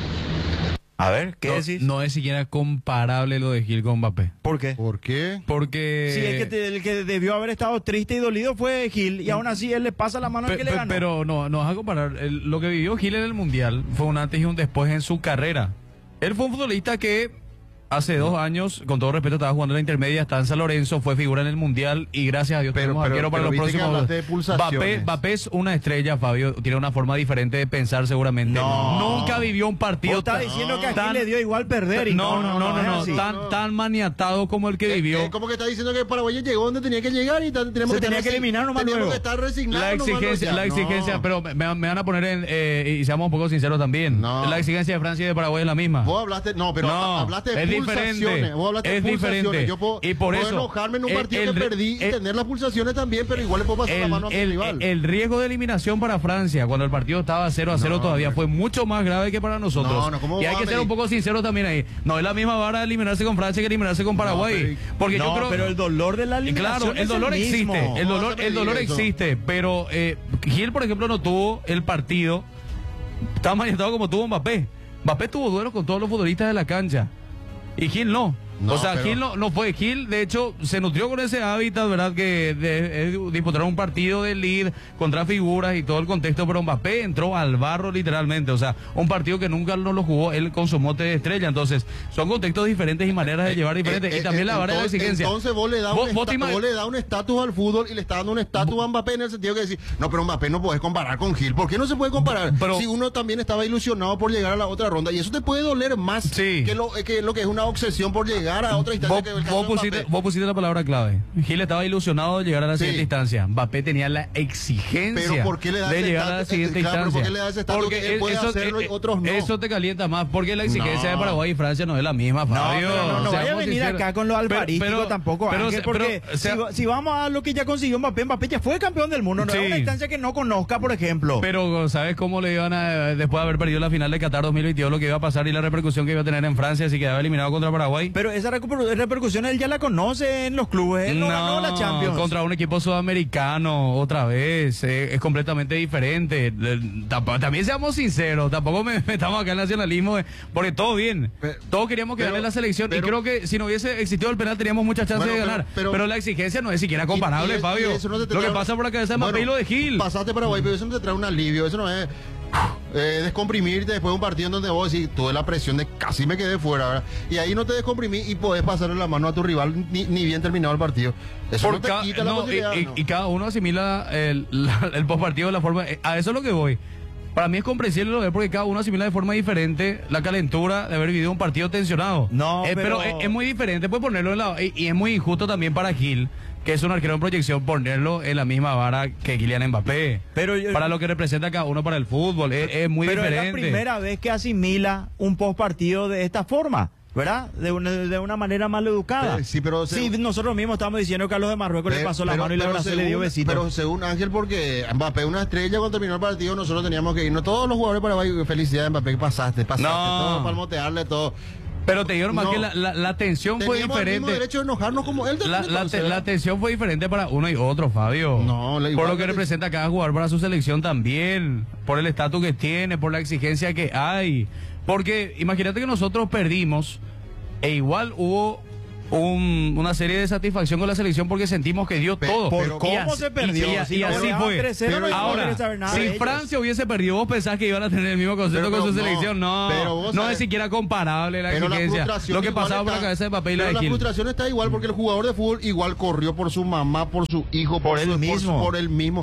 A ver, ¿qué No, decís? no es siquiera comparable lo de Gil con Mbappé. ¿Por qué? ¿Por qué? Porque... Sí, el que, te- el que debió haber estado triste y dolido fue Gil, y aún así él le pasa la mano al Pe- que le pe- ganó. Pero no, no vas a comparar. El- lo que vivió Gil en el Mundial fue un antes y un después en su carrera. Él fue un futbolista que hace dos años, con todo respeto, estaba jugando en la intermedia, está en San Lorenzo, fue figura en el Mundial y gracias a Dios Pero- tenemos pero- arquero para pero los viste que próximos. hablaste de pulsaciones. Mbappé, Mbappé es una estrella, Fabio, tiene una forma diferente de pensar seguramente. No. Nunca vivió un partido Vos estás tan- diciendo que a tan- Gil le dio igual perder. Y No, no, no, no, es no, así. tan, tan maniatado como el que Eh, vivió. eh, ¿Cómo que está diciendo que Paraguay llegó donde tenía que llegar y tan- tenemos Se que tenía estar que resi- eliminar nomás teníamos luego. que estar resignados La nomás, exigencia, no, la ya. exigencia, No. pero me, me van a poner en, eh, y seamos un poco sinceros también. No. La exigencia de Francia y de Paraguay es la misma. Vos hablaste, no, pero No, hablaste de es pulsaciones. diferente. Vos hablaste de Es pulsaciones. diferente. Yo puedo, Y por puedo eso, enojarme en un el- partido el- que perdí y el- tener las pulsaciones también, pero igual le puedo pasar la El, mano a mi el- rival. el riesgo de eliminación para Francia cuando el partido estaba cero a cero No, todavía hombre. fue mucho más grave que para nosotros. No, no, ¿cómo y hay va que a ser un medir? poco sinceros también ahí. No es la misma vara eliminarse con Francia que eliminarse con Paraguay. pero- porque No, yo creo pero el dolor de la Y eliminación claro, el es dolor mismo. existe, el ¿Cómo dolor, vas a el dolor medir eso? existe, pero eh, Gil, por ejemplo, no tuvo el partido tan maniatado como tuvo Mbappé. Mbappé tuvo duelos con todos los futbolistas de la cancha y Gil no. No, o sea, pero- Gil no, no fue. Gil, de hecho, se nutrió con ese hábitat, ¿verdad? Que de, de disputar un partido de lead contra figuras y todo el contexto, pero Mbappé entró al barro literalmente. O sea, un partido que nunca no lo jugó él con su mote de estrella. Entonces, son contextos diferentes y maneras de llevar diferentes. Eh, y también eh, la vara de la entonces- exigencia. Entonces vos le das Vos- un, vos te esta- ima- vos le das un estatus al fútbol y le estás dando un estatus a Mbappé en el sentido que decir, no, pero Mbappé no podés comparar con Gil. ¿Por qué no se puede comparar? Pero- si uno también estaba ilusionado por llegar a la otra ronda y eso te puede doler más Sí. que, lo, que lo que es una obsesión por llegar a otra instancia. Vos, que el caso vos de pusiste, Mbappé. vos pusiste la palabra clave. Gil estaba ilusionado de llegar a la Sí. siguiente instancia. Mbappé tenía la exigencia Pero ¿por qué le da de ese llegar a la estatus? siguiente Claro, pero instancia. ¿por qué le da ese estatus que él puede hacerlo y otros no? Eso te calienta más, porque la exigencia No. de Paraguay y Francia no es la misma, Fabio. No, pero no, no vaya a Seamos venir sinceros. acá con lo Pero- alvarístico pero- tampoco, pero- Ángel, pero- porque o sea, si, va- si vamos a lo que ya consiguió Mbappé, Mbappé ya fue campeón del mundo, no Sí. es una instancia que no conozca, por ejemplo. Pero, ¿sabes cómo le iban a, después de haber perdido la final de Qatar dos mil veintidós, lo que iba a pasar y la repercusión que iba a tener en Francia si quedaba eliminado contra Paraguay? Pero esa recu- repercusión él ya la conoce en los clubes, él no, ganó la Champions. Contra un equipo sudamericano, otra vez, eh, es completamente diferente. Eh, tamp- También seamos sinceros, tampoco me metamos acá en nacionalismo, eh, porque todo bien, Pe- todos queríamos que pero- gane la selección pero- y creo que si no hubiese existido el penal teníamos muchas chances Bueno, de pero- ganar, pero, pero- la exigencia no es siquiera comparable, Y- y- Fabio. y eso no te Lo que trae- pasa por la cabeza de Mbappé Bueno, y lo de Gil. Pasaste Paraguay, pero eso no te trae un alivio, eso no es eh, descomprimirte después de un partido en donde vos decís, tuve la presión de casi me quedé fuera, ¿verdad? Y ahí no te descomprimí y podés pasarle la mano a tu rival ni, ni bien terminado el partido. Eso Por no te ca- quita la no, y, posibilidad. y- ¿no? y cada uno asimila el, la- el postpartido de la forma. eh, A eso es lo que voy. Para mí es comprensible lo de porque cada uno asimila de forma diferente la calentura de haber vivido un partido tensionado. No, Eh, pero- es, es muy diferente, pues ponerlo en la. Y, y es muy injusto también para Gil, que es un arquero en proyección, ponerlo en la misma vara que Kylian Mbappé. Pero yo- para lo que representa cada uno para el fútbol. Es, es muy Pero diferente. es la primera vez que asimila un post partido de esta forma. ¿verdad? De una, de una manera mal educada. Pero, sí, pero sí, nosotros mismos estamos diciendo que a los de Marruecos pero, le pasó la pero, mano y le abrazó y le dio besito. Pero según Ángel, porque Mbappé una estrella, cuando terminó el partido nosotros teníamos que irnos. Todos los jugadores de Paraguay, felicidades Mbappé, pasaste, pasaste, No. todo, palmotearle, todo. Pero te digo nomás No. que la, la, la tensión fue Teníamos el mismo diferente. derecho de enojarnos como él. La, la, te- la tensión fue diferente para uno y otro, Fabio. No, la- por igual lo que que- representa cada jugador para su selección también, por el estatus que tiene, por la exigencia que hay. Porque imagínate que nosotros perdimos e igual hubo un- una serie de satisfacción con la selección porque sentimos que dio Pe- todo. ¿Por Y cómo así- se perdió? Y, y- Si y no así goleaban fue. tres cero, no íbamos a Ahora, querer saber nada de si ellos. Francia hubiese perdido, vos pensás que iban a tener el mismo concepto Pero con su no, selección. No, pero vos no sabés- es siquiera comparable la Pero la exigencia. frustración Lo que igual pasaba por la está- cabeza de Papel y la pero de la Gil. frustración está igual porque el jugador de fútbol igual corrió por su mamá, por su hijo, por, Por él su- mismo. Por, por él mismo.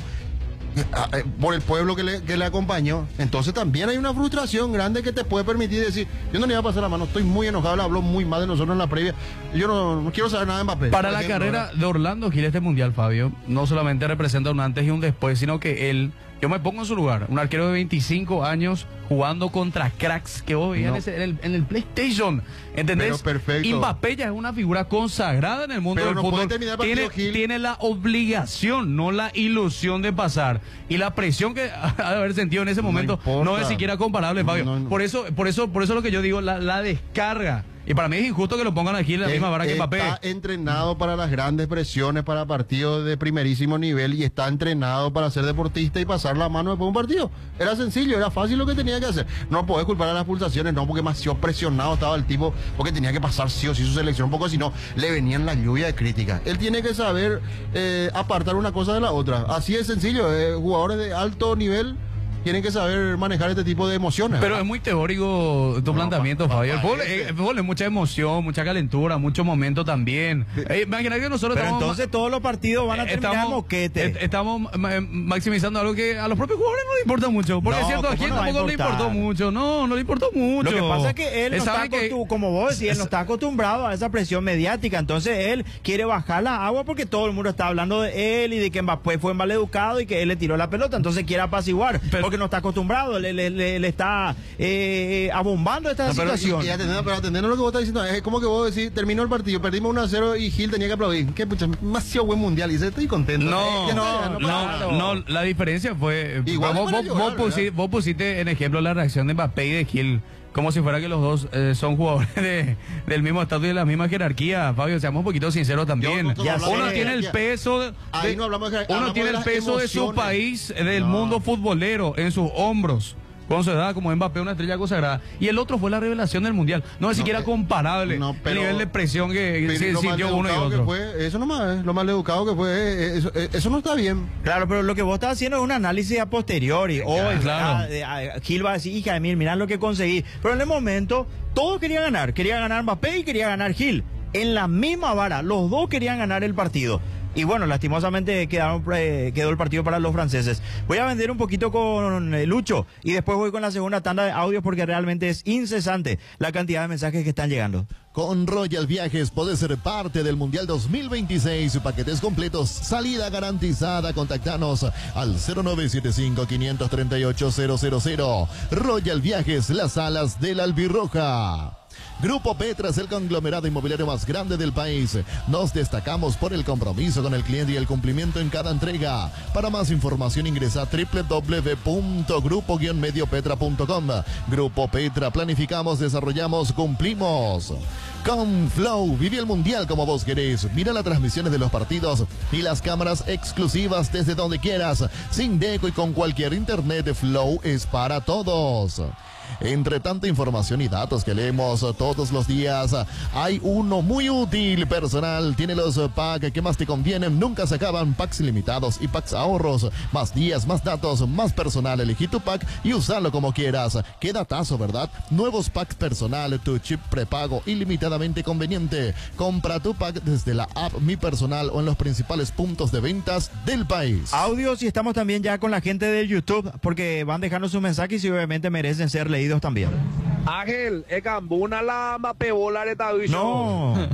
Ah, eh, por el pueblo que le, que le acompañó. Entonces también hay una frustración grande que te puede permitir decir, yo no le voy a pasar la mano, estoy muy enojado, le habló muy mal de nosotros en la previa, yo no, no quiero saber nada de Mbappé. Para por la ejemplo, carrera ¿verdad? de Orlando Gil este mundial, Fabio, no solamente representa un antes y un después, sino que él, yo me pongo en su lugar, un arquero de veinticinco años jugando contra cracks que vos veías No. en, ese- en el, en el PlayStation, ¿entendés? Pero perfecto. Mbappé ya es una figura consagrada en el mundo Pero del no fútbol. puede terminar el partido, tiene, Gil. tiene la obligación, no la ilusión de pasar. Y la presión que ha de haber sentido en ese No momento importa. no es siquiera comparable, No, Fabio. no, no. Por eso, por eso, por eso lo que yo digo, la, la descarga. Y para mí es injusto que lo pongan aquí en la misma vara que Mbappé. Está entrenado para las grandes presiones, para partidos de primerísimo nivel y está entrenado para ser deportista y pasar la mano después de un partido. Era sencillo, era fácil lo que tenía que hacer. No podés culpar a las pulsaciones, no, porque demasiado presionado estaba el tipo, porque tenía que pasar sí o sí su selección, porque si no, le venían la lluvia de críticas. Él tiene que saber eh, apartar una cosa de la otra. Así es sencillo, eh, jugadores de alto nivel tienen que saber manejar este tipo de emociones. Pero ¿verdad? es muy teórico tu No, planteamiento, pa- Fabio. El pa- fútbol, ese. eh, el fútbol es mucha emoción, mucha calentura, mucho momento también. Eh, imagina que nosotros Pero estamos... entonces todos los partidos van a eh, terminar estamos, moquete. eh, estamos ma- eh, maximizando algo que a los propios jugadores no les importa mucho. Porque No, es cierto, a ¿cómo Gil no va a tampoco le importar? importó mucho. No, no le importó mucho. Lo que pasa es que él no está sabe que- acostum- como vos decís, él no está acostumbrado a esa presión mediática. Entonces él quiere bajar la agua porque todo el mundo está hablando de él y de que Mbappé fue mal educado y que él le tiró la pelota. Entonces quiere apaciguar Pero- porque no está acostumbrado, le, le- le- le está eh, abombando esta No, pero, situación. y, y atendiendo, pero atendiendo a lo que vos estás diciendo, es como que vos decís, terminó el partido, perdimos uno a cero y Gil tenía que aplaudir. Qué pucha, demasiado buen mundial, y dice, estoy contento. No, Eh, ya no, está, no, claro. no, la diferencia fue... Igual vos, es para vos- llorar, vos pusi- ¿verdad? vos pusiste en ejemplo la reacción de Mbappé y de Gil, como si fuera que los dos eh, son jugadores de- del mismo estatus y de la misma jerarquía, Fabio, seamos un poquito sinceros también. Yo no- Ya no sé. Uno hablamos de tiene el jerarquía. peso, de- Ahí no hablamos de jerarquía, uno hablamos tiene de el las peso de su emociones. país, del No. mundo futbolero, en sus hombros. Con su edad, como Mbappé, una estrella consagrada. Y el otro fue la revelación del Mundial. No es No, siquiera eh, comparable no, pero- el nivel de presión que, que Pero lo se mal sintió uno y educado que otro. fue, eso nomás es, lo mal educado que fue, eh, eso, eh, eso no está bien. Claro, pero lo que vos estás haciendo es un análisis a posteriori. Hoy, claro. ah, eh, ah, Gil va a decir, hija de mí, mirá lo que conseguí. Pero en el momento, todos querían ganar. Quería ganar Mbappé y quería ganar Gil. En la misma vara, los dos querían ganar el partido. Y bueno, lastimosamente quedaron, eh, quedó el partido para los franceses. Voy a vender un poquito con eh, Lucho y después voy con la segunda tanda de audios porque realmente es incesante la cantidad de mensajes que están llegando. Con Royal Viajes podés ser parte del Mundial dos mil veintiséis. Paquetes completos, salida garantizada. Contactanos al cero nueve siete cinco, cinco tres ocho, cero cero cero. Royal Viajes, las alas de la albirroja. Grupo Petra es el conglomerado inmobiliario más grande del país. Nos destacamos por el compromiso con el cliente y el cumplimiento en cada entrega. Para más información ingresa a doble u doble u doble u punto grupo guion medio petra punto com. Grupo Petra, planificamos, desarrollamos, cumplimos. Con Flow, vive el mundial como vos querés. Mira las transmisiones de los partidos y las cámaras exclusivas desde donde quieras. Sin deco y con cualquier internet, Flow es para todos. Entre tanta información y datos que leemos todos los días, hay uno muy útil, personal. Tiene los packs que más te convienen, nunca se acaban. Packs ilimitados y packs ahorros. Más días, más datos, más personal. Elegí tu pack y usalo como quieras. Qué datazo, ¿verdad? Nuevos packs personal, tu chip prepago ilimitadamente conveniente. Compra tu pack desde la app Mi Personal o en los principales puntos de ventas del país. Audios y estamos también ya con la gente del YouTube porque van dejando sus mensajes y obviamente merecen ser leídos también. Ángel, es cambuna la mapebola de Tabicho. No.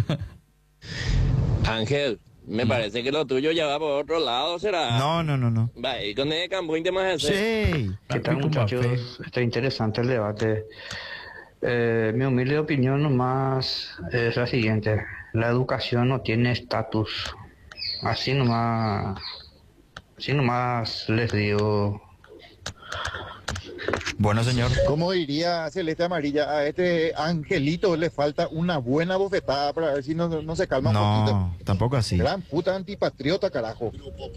Ángel, me parece que lo tuyo ya va por otro lado, ¿será? No, no, no, no. Va, y con el campo te más hacer. Sí. ¿Qué tal, muchachos? Está interesante el debate. Eh, mi humilde opinión nomás es la siguiente. La educación no tiene estatus. Así nomás, así nomás les digo. Bueno, señor. Como diría Celeste Amarilla, a este angelito le falta una buena bofetada para ver si no, no se calma un poquito. No, tampoco así. Gran puta antipatriota, carajo.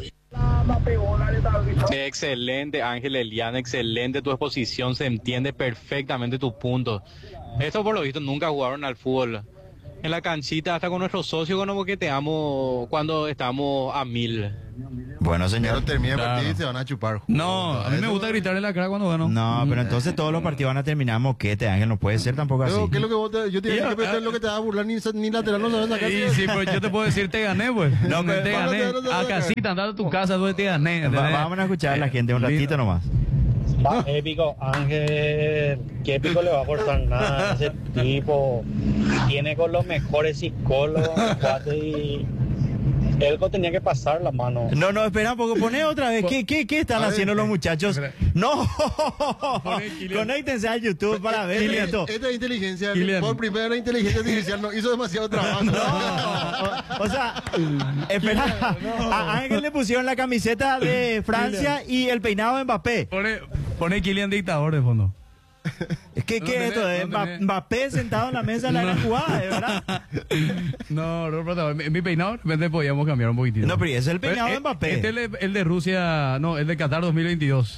Excelente, Ángel Eliana, excelente tu exposición, se entiende perfectamente tus puntos. Estos por lo visto nunca jugaron al fútbol. En la canchita, hasta con nuestros socios, cuando boqueteamos cuando estamos a mil. Bueno, señor. Pero termina el Claro. partido y se van a chupar. No, a mí me gusta gritarle la cara cuando gano. No, pero entonces todos los partidos van a terminar moquete, Ángel. No puede ser tampoco así. Pero, ¿qué es lo que vos te, yo te Y dije yo, que ah, es lo que te va a burlar, ni, ni lateral no sabes sacar. Sí, sí, pero yo te puedo decir, te gané, pues. No, pero- te no, gané. no, no, no, A no, casita, andando a tu casa, tú te gané. Va- ¿entendés? vamos a escuchar a la gente un ratito nomás. Va épico, Ángel. ¿Qué épico le va a cortar nada a ese tipo? Tiene con los mejores psicólogos, cuate, y él tenía que pasar la mano. No, no, espera un poco, poné otra vez. ¿Qué, qué, qué están A ver, haciendo los muchachos? No, Poné Kylian. conéctense al YouTube para ver Esta, esto. esta inteligencia, Kylian. por primera vez, inteligencia artificial no hizo demasiado trabajo. No, o, o sea, espera, a Ángel le pusieron la camiseta de Francia y el peinado de Mbappé. Pone, pone Kylian dictador de fondo. ¿Qué, No qué es tenés, esto? ¿Es no Mba- tenés. Mbappé sentado en la mesa en la gran jugada, ¿de verdad? No, no, pero en mi peinado de repente podíamos cambiar un poquitito. No, pero ese es el peinado de eh, Mbappé. Este es el, el de Rusia, no, el de Qatar dos mil veintidós.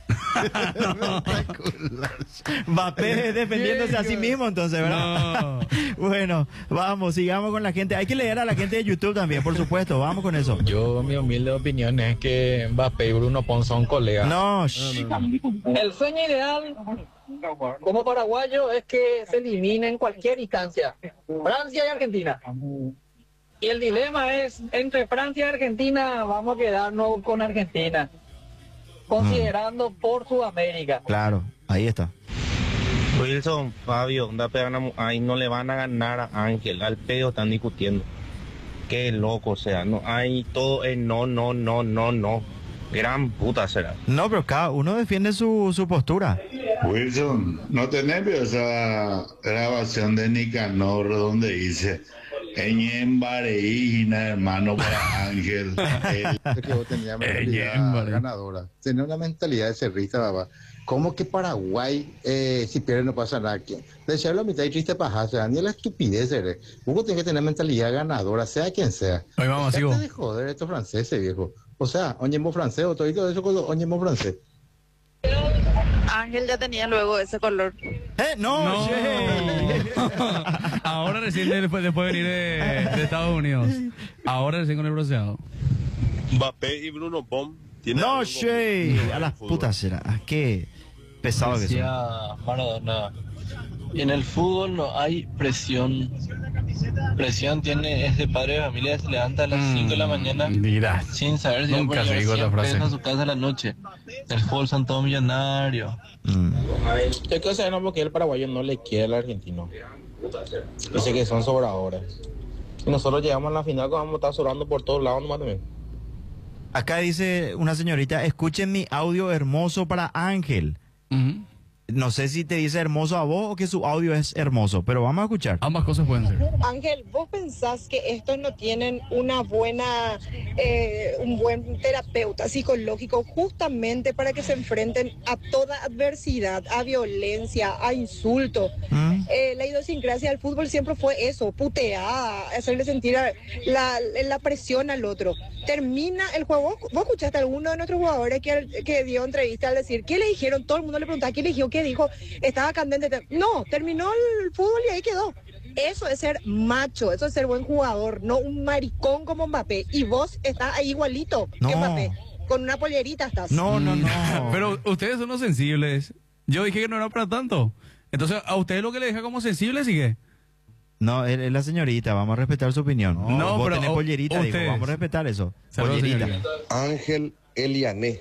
Mbappé defendiéndose a sí mismo, entonces, ¿verdad? No. Bueno, vamos, sigamos con la gente. Hay que leer a la gente de YouTube también, por supuesto. Vamos con eso. Yo, mi humilde opinión es que Mbappé y Bruno Pons son colegas. No, shh. El sueño ideal como paraguayo es que se elimine en cualquier instancia Francia y Argentina. Y el dilema es, entre Francia y Argentina, vamos a quedarnos con Argentina, considerando por Sudamérica. Claro, ahí está. Wilson, Fabio, Mbappé gana- ahí no le van a ganar a Ángel, al pedo están discutiendo. Qué loco, o sea, no hay todo es no, no, no, no, no. Gran puta será. No, pero cada uno defiende su, su postura. Wilson, ¿no tenés esa grabación de Nicanor donde dice Eñembareína, hermano, para Ángel? El- Que vos tenías mentalidad ganadora. Tenía una mentalidad de cerrista, papá. ¿Cómo que Paraguay, eh, si pierde no pasa nada? ¿Quién? Desearlo a mitad y triste paja, o sea, ni la estupidez, ¿eh? Vos tenés que tener mentalidad ganadora, sea quien sea. Ahí vamos, Dejate sigo. de joder estos franceses, viejo. O sea, oñemo francés, o todo eso con los oñemo francés. Ángel ya tenía luego ese color. ¿Eh? No, No. Ahora recién después, después de venir de, de Estados Unidos. Ahora recién con el bronceado. Mbappé y Bruno Pons tienen No, algo Shey. común. A las putas será. Ah, qué pesado que son. Decía Maradona, en el fútbol no hay presión. Presión tiene ese padre de familia que se levanta a las cinco de la mañana Mira, sin saber si va a nunca poder se dijo llevar esa cien frase. pesos a su casa en la noche. El fútbol son todos millonarios. Yo creo que no, porque el paraguayo no le quiere al argentino. Dice que son sobradores. Y nosotros llegamos a la final, que vamos a estar sobrando por todos lados nomás también. Acá dice una señorita, escuchen mi audio hermoso para Ángel. No sé si te dice hermoso a vos o que su audio es hermoso, pero vamos a escuchar. Ambas cosas pueden ser. Ángel, ¿vos pensás que estos no tienen una buena, eh, un buen terapeuta psicológico justamente para que se enfrenten a toda adversidad, a violencia, a insultos? Eh, la idiosincrasia del fútbol siempre fue eso, putear, hacerle sentir a- la, la presión al otro. Termina el juego. ¿Vos, vos escuchaste a alguno de nuestros jugadores que, que dio entrevista al decir, ¿qué le dijeron? Todo el mundo le preguntaba, ¿qué le dijo? ¿Qué dijo? Estaba candente. No, terminó el fútbol y ahí quedó. Eso es ser macho, eso es ser buen jugador, no un maricón como Mbappé. Y vos estás ahí igualito No. que Mbappé. Con una pollerita estás. No, no, no. Pero ustedes son los sensibles. Yo dije que no era para tanto. Entonces, ¿a ustedes lo que le deja como sensible sigue? No, es es la señorita, vamos a respetar su opinión. No, vos pero tenés o- pollerita, digo, ustedes. vamos a respetar eso. Saludos, Pollerita. señorita. Ángel Eliané.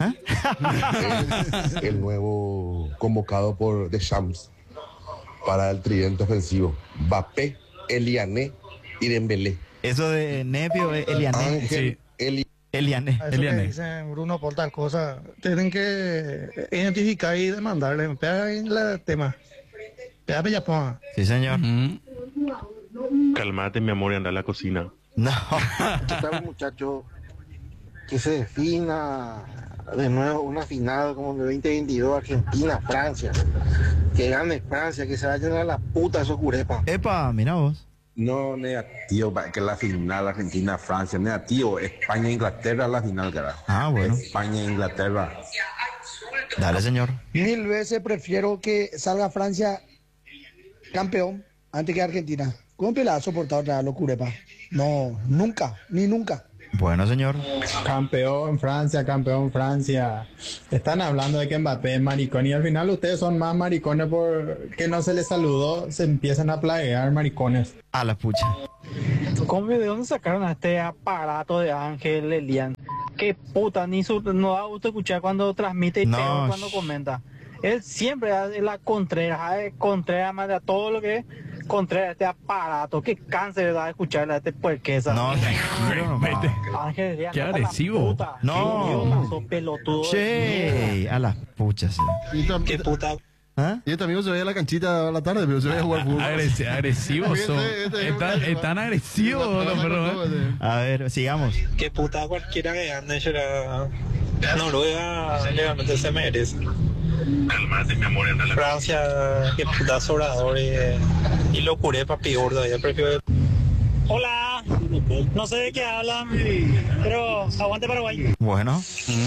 Es el nuevo convocado por Deschamps para el tridente ofensivo. Mbappé, Eliané y Dembélé. Eso de Nepio, eh, Eliané. Ángel Eli- Eliané. A eso que dicen Bruno por tal cosa, tienen que identificar y demandarle. Me pega ahí el tema. Pégame ya, ponga. Sí, señor. Mm. Calmate, mi amor, y anda a la cocina. No. ¿Qué tal, muchacho? Que se defina de nuevo una final como el veinte veintidós, Argentina-Francia. Que gane Francia, que se vayan a la puta esos curepas. Epa, mira vos. No, negativo, para que la final Argentina-Francia, negativo, España-Inglaterra la final, carajo. Ah, bueno. España-Inglaterra. Dale, señor. Mil veces prefiero que salga Francia campeón antes que Argentina. ¿Cómo la ha soportado otra vez los curepas? No, nunca, ni nunca. Bueno, señor. Campeón Francia, campeón Francia. Están hablando de que Mbappé es maricón y al final ustedes son más maricones porque no se les saludó, se empiezan a plaguear maricones. A la pucha. ¿Cómo, de dónde sacaron a este aparato de Ángel Elian? Qué puta, ni su, no da gusto escuchar cuando transmite y No, peor cuando comenta. Él siempre hace la Contreras, es Contreras, más de todo lo que es Contreras, este aparato. Qué cáncer da escucharle a este puerquesa. No, tranquilo, Vete. Ángel Elian, Qué no, la agresivo. puta. No. Qué idiotazo, pelotudo. Che, a las puchas. Y tam- Qué puta. ¿Ah? y este amigo se ve a la canchita a la tarde, pero se ve a jugar fútbol. Agresi- agresivos son. Este- este- Están, están agresivos los perros. ¿eh? A ver, sigamos. Qué puta cualquiera que ande será Noruega, legalmente se merece. Calmate, mi amor, y anda a la Francia, qué puta sobrador y, y lo curé papi gordo. Ya prefiero. Hola, no sé de qué hablan, pero aguante Paraguay. Bueno.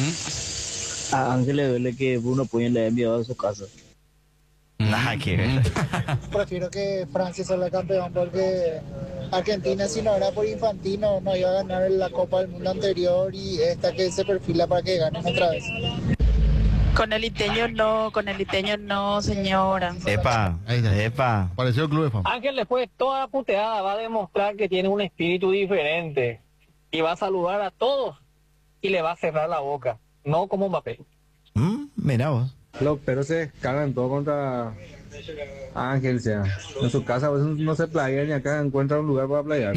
A Ángel le duele que Bruno Puyen le haya enviado a su casa. Nada que ver. Prefiero que Francia salga campeón porque Argentina, si no era por Infantino, no iba a ganar la Copa del Mundo anterior y esta que se perfila para que ganen otra vez. Con el iteño no, con el iteño no, señora. Epa, epa. Pareció el club de fama. Ángel, después de toda la puteada, va a demostrar que tiene un espíritu diferente y va a saludar a todos y le va a cerrar la boca, no como Mbappé. Mm, mira vos. Los perros se cagan todo contra Ángel, sea. En su casa a veces no se playa ni acá encuentra un lugar para playar.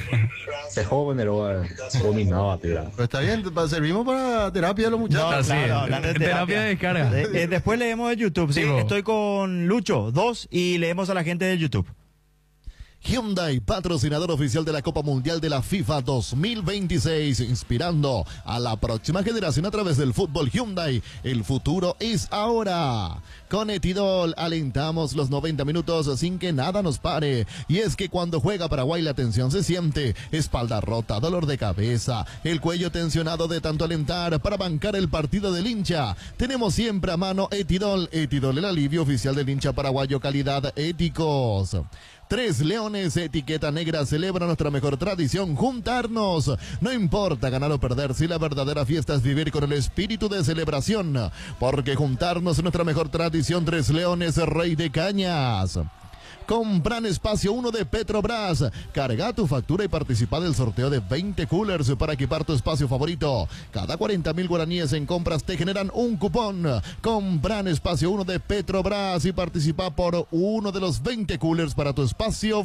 Se joven pero dominaba, tío. Pero está bien, pa- servimos para terapia de los muchachos. No, claro, hablando de terapia. de descarga. Eh, eh, después leemos de YouTube. Sí, Sí, vos. estoy con Lucho, dos, y leemos a la gente de YouTube. Hyundai, patrocinador oficial de la Copa Mundial de la FIFA dos mil veintiséis, inspirando a la próxima generación a través del fútbol Hyundai. El futuro es ahora. Con Etidol alentamos los noventa minutos sin que nada nos pare. Y es que cuando juega Paraguay la tensión se siente. Espalda rota, dolor de cabeza, el cuello tensionado de tanto alentar para bancar el partido del hincha. Tenemos siempre a mano Etidol. Etidol, el alivio oficial del hincha paraguayo, calidad éticos. Tres Leones, etiqueta negra, celebra nuestra mejor tradición, juntarnos. No importa ganar o perder, si la verdadera fiesta es vivir con el espíritu de celebración. Porque juntarnos es nuestra mejor tradición. Tres Leones, rey de cañas. Compran Espacio uno de Petrobras. Carga tu factura y participa del sorteo de veinte coolers para equipar tu espacio favorito. Cada cuarenta mil guaraníes en compras te generan un cupón. Compran Espacio uno de Petrobras y participa por uno de los veinte coolers para tu espacio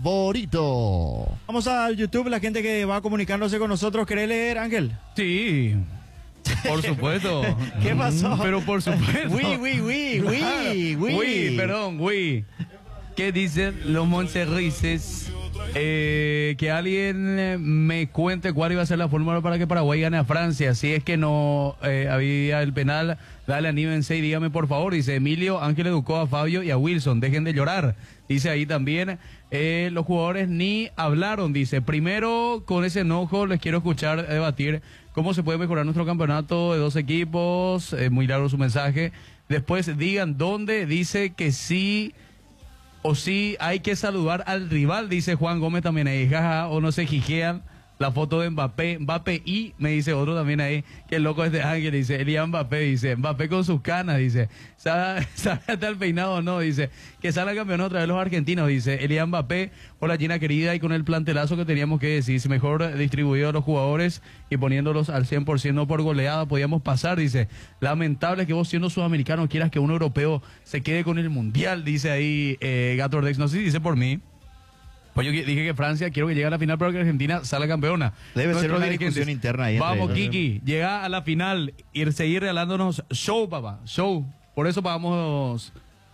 favorito. Vamos a YouTube, la gente que va comunicándose con nosotros. ¿Querés leer, Ángel? Sí. Por supuesto. ¿Qué pasó? Mm, Pero por supuesto. Oui, oui, oui, oui, oui. Oui, perdón, oui. ¿Qué dicen los monserrices? Eh, que alguien eh, me cuente cuál iba a ser la fórmula para que Paraguay gane a Francia. Si es que no eh, había el penal, dale anímense y dígame por favor. Dice Emilio, Ángel educó a Fabio y a Wilson. Dejen de llorar. Dice ahí también, eh, los jugadores ni hablaron. Dice, primero con ese enojo les quiero escuchar debatir cómo se puede mejorar nuestro campeonato de dos equipos. Eh, muy largo su mensaje. Después digan dónde. Dice que sí... O sí, hay que saludar al rival, dice Juan Gómez también ahí, jaja, o no se jijean la foto de Mbappé, Mbappé y, me dice otro también ahí, que el loco es de Ángel, dice, Elian Mbappé, dice, Mbappé con sus canas, dice, ¿sabe, sabe hasta el peinado o no? Dice, que salga campeón otra vez los argentinos, dice, Elian Mbappé, hola Gina querida, y con el plantelazo que teníamos que decir, si mejor distribuido a los jugadores y poniéndolos al cien por ciento por goleada, podíamos pasar, dice, lamentable que vos siendo sudamericano quieras que un europeo se quede con el mundial, dice ahí eh, Gator Dex, no sé si dice por mí. Pues yo dije que Francia, quiero que llegue a la final, pero que Argentina salga campeona. Debe Nuestros ser una dirigentes, discusión interna ahí. entre Vamos, ellos. Kiki, llega a la final y seguir regalándonos show, papá, show. Por eso pagamos la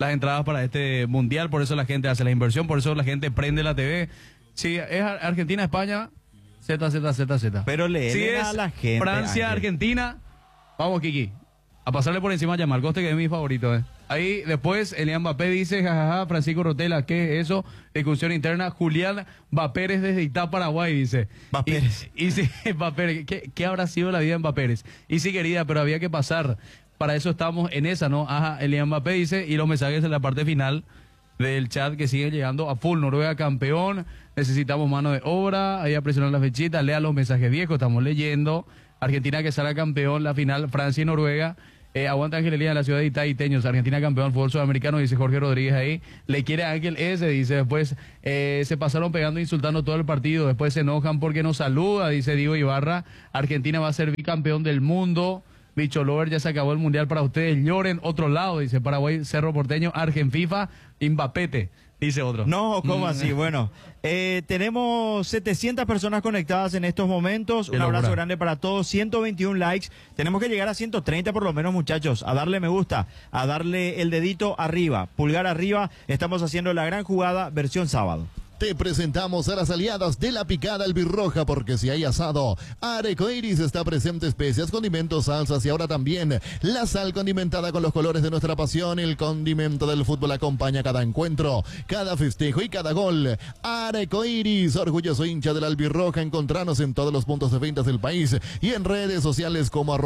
las entradas para este mundial, por eso la gente hace la inversión, por eso la gente prende la T V. Si es Argentina-España, Z, Z, Z, Z. Pero le si es a la gente. Francia-Argentina, vamos, Kiki, a pasarle por encima a Yamal Coste, que es mi favorito. Eh. Ahí después, Elian Mbappé dice, jajaja, Francisco Rotela, ¿qué es eso? Discusión interna. Julián Vapérez desde Itá, Paraguay, dice. Vapérez. Y, y sí, Vapérez, ¿qué, ¿qué habrá sido la vida en Vapérez? Y sí, querida, pero había que pasar. Para eso estamos en esa, ¿no? Ajá, Elian Mbappé dice, y los mensajes en la parte final del chat que siguen llegando a full. Noruega campeón, necesitamos mano de obra, ahí a presionar la fechita, lea los mensajes viejos, estamos leyendo. Argentina que salga campeón, la final, Francia y Noruega. Eh, aguanta Ángel Elías en la ciudad de Itá, Iteños, Argentina campeón, fútbol sudamericano, dice Jorge Rodríguez ahí. Le quiere a Ángel S, dice. Después eh, se pasaron pegando, insultando todo el partido. Después se enojan porque nos saluda, dice Diego Ibarra. Argentina va a ser bicampeón del mundo. Bicho Lover, ya se acabó el mundial para ustedes. Lloren, otro lado, dice Paraguay, Cerro Porteño, Argen FIFA, Mbappete, dice otro. No, ¿cómo Mm. así? Bueno, eh, tenemos setecientas personas conectadas en estos momentos. Qué Un abrazo locura. grande para todos. ciento veintiún likes. Tenemos que llegar a ciento treinta por lo menos, muchachos. A darle me gusta, a darle el dedito arriba, pulgar arriba. Estamos haciendo la gran jugada versión sábado. Te presentamos a las aliadas de la picada albirroja, porque si hay asado, Arecoiris está presente, especias, condimentos, salsas y ahora también la sal condimentada con los colores de nuestra pasión. El condimento del fútbol acompaña cada encuentro, cada festejo y cada gol. Arecoiris, orgulloso hincha de la albirroja. Encontranos en todos los puntos de ventas del país y en redes sociales como arroba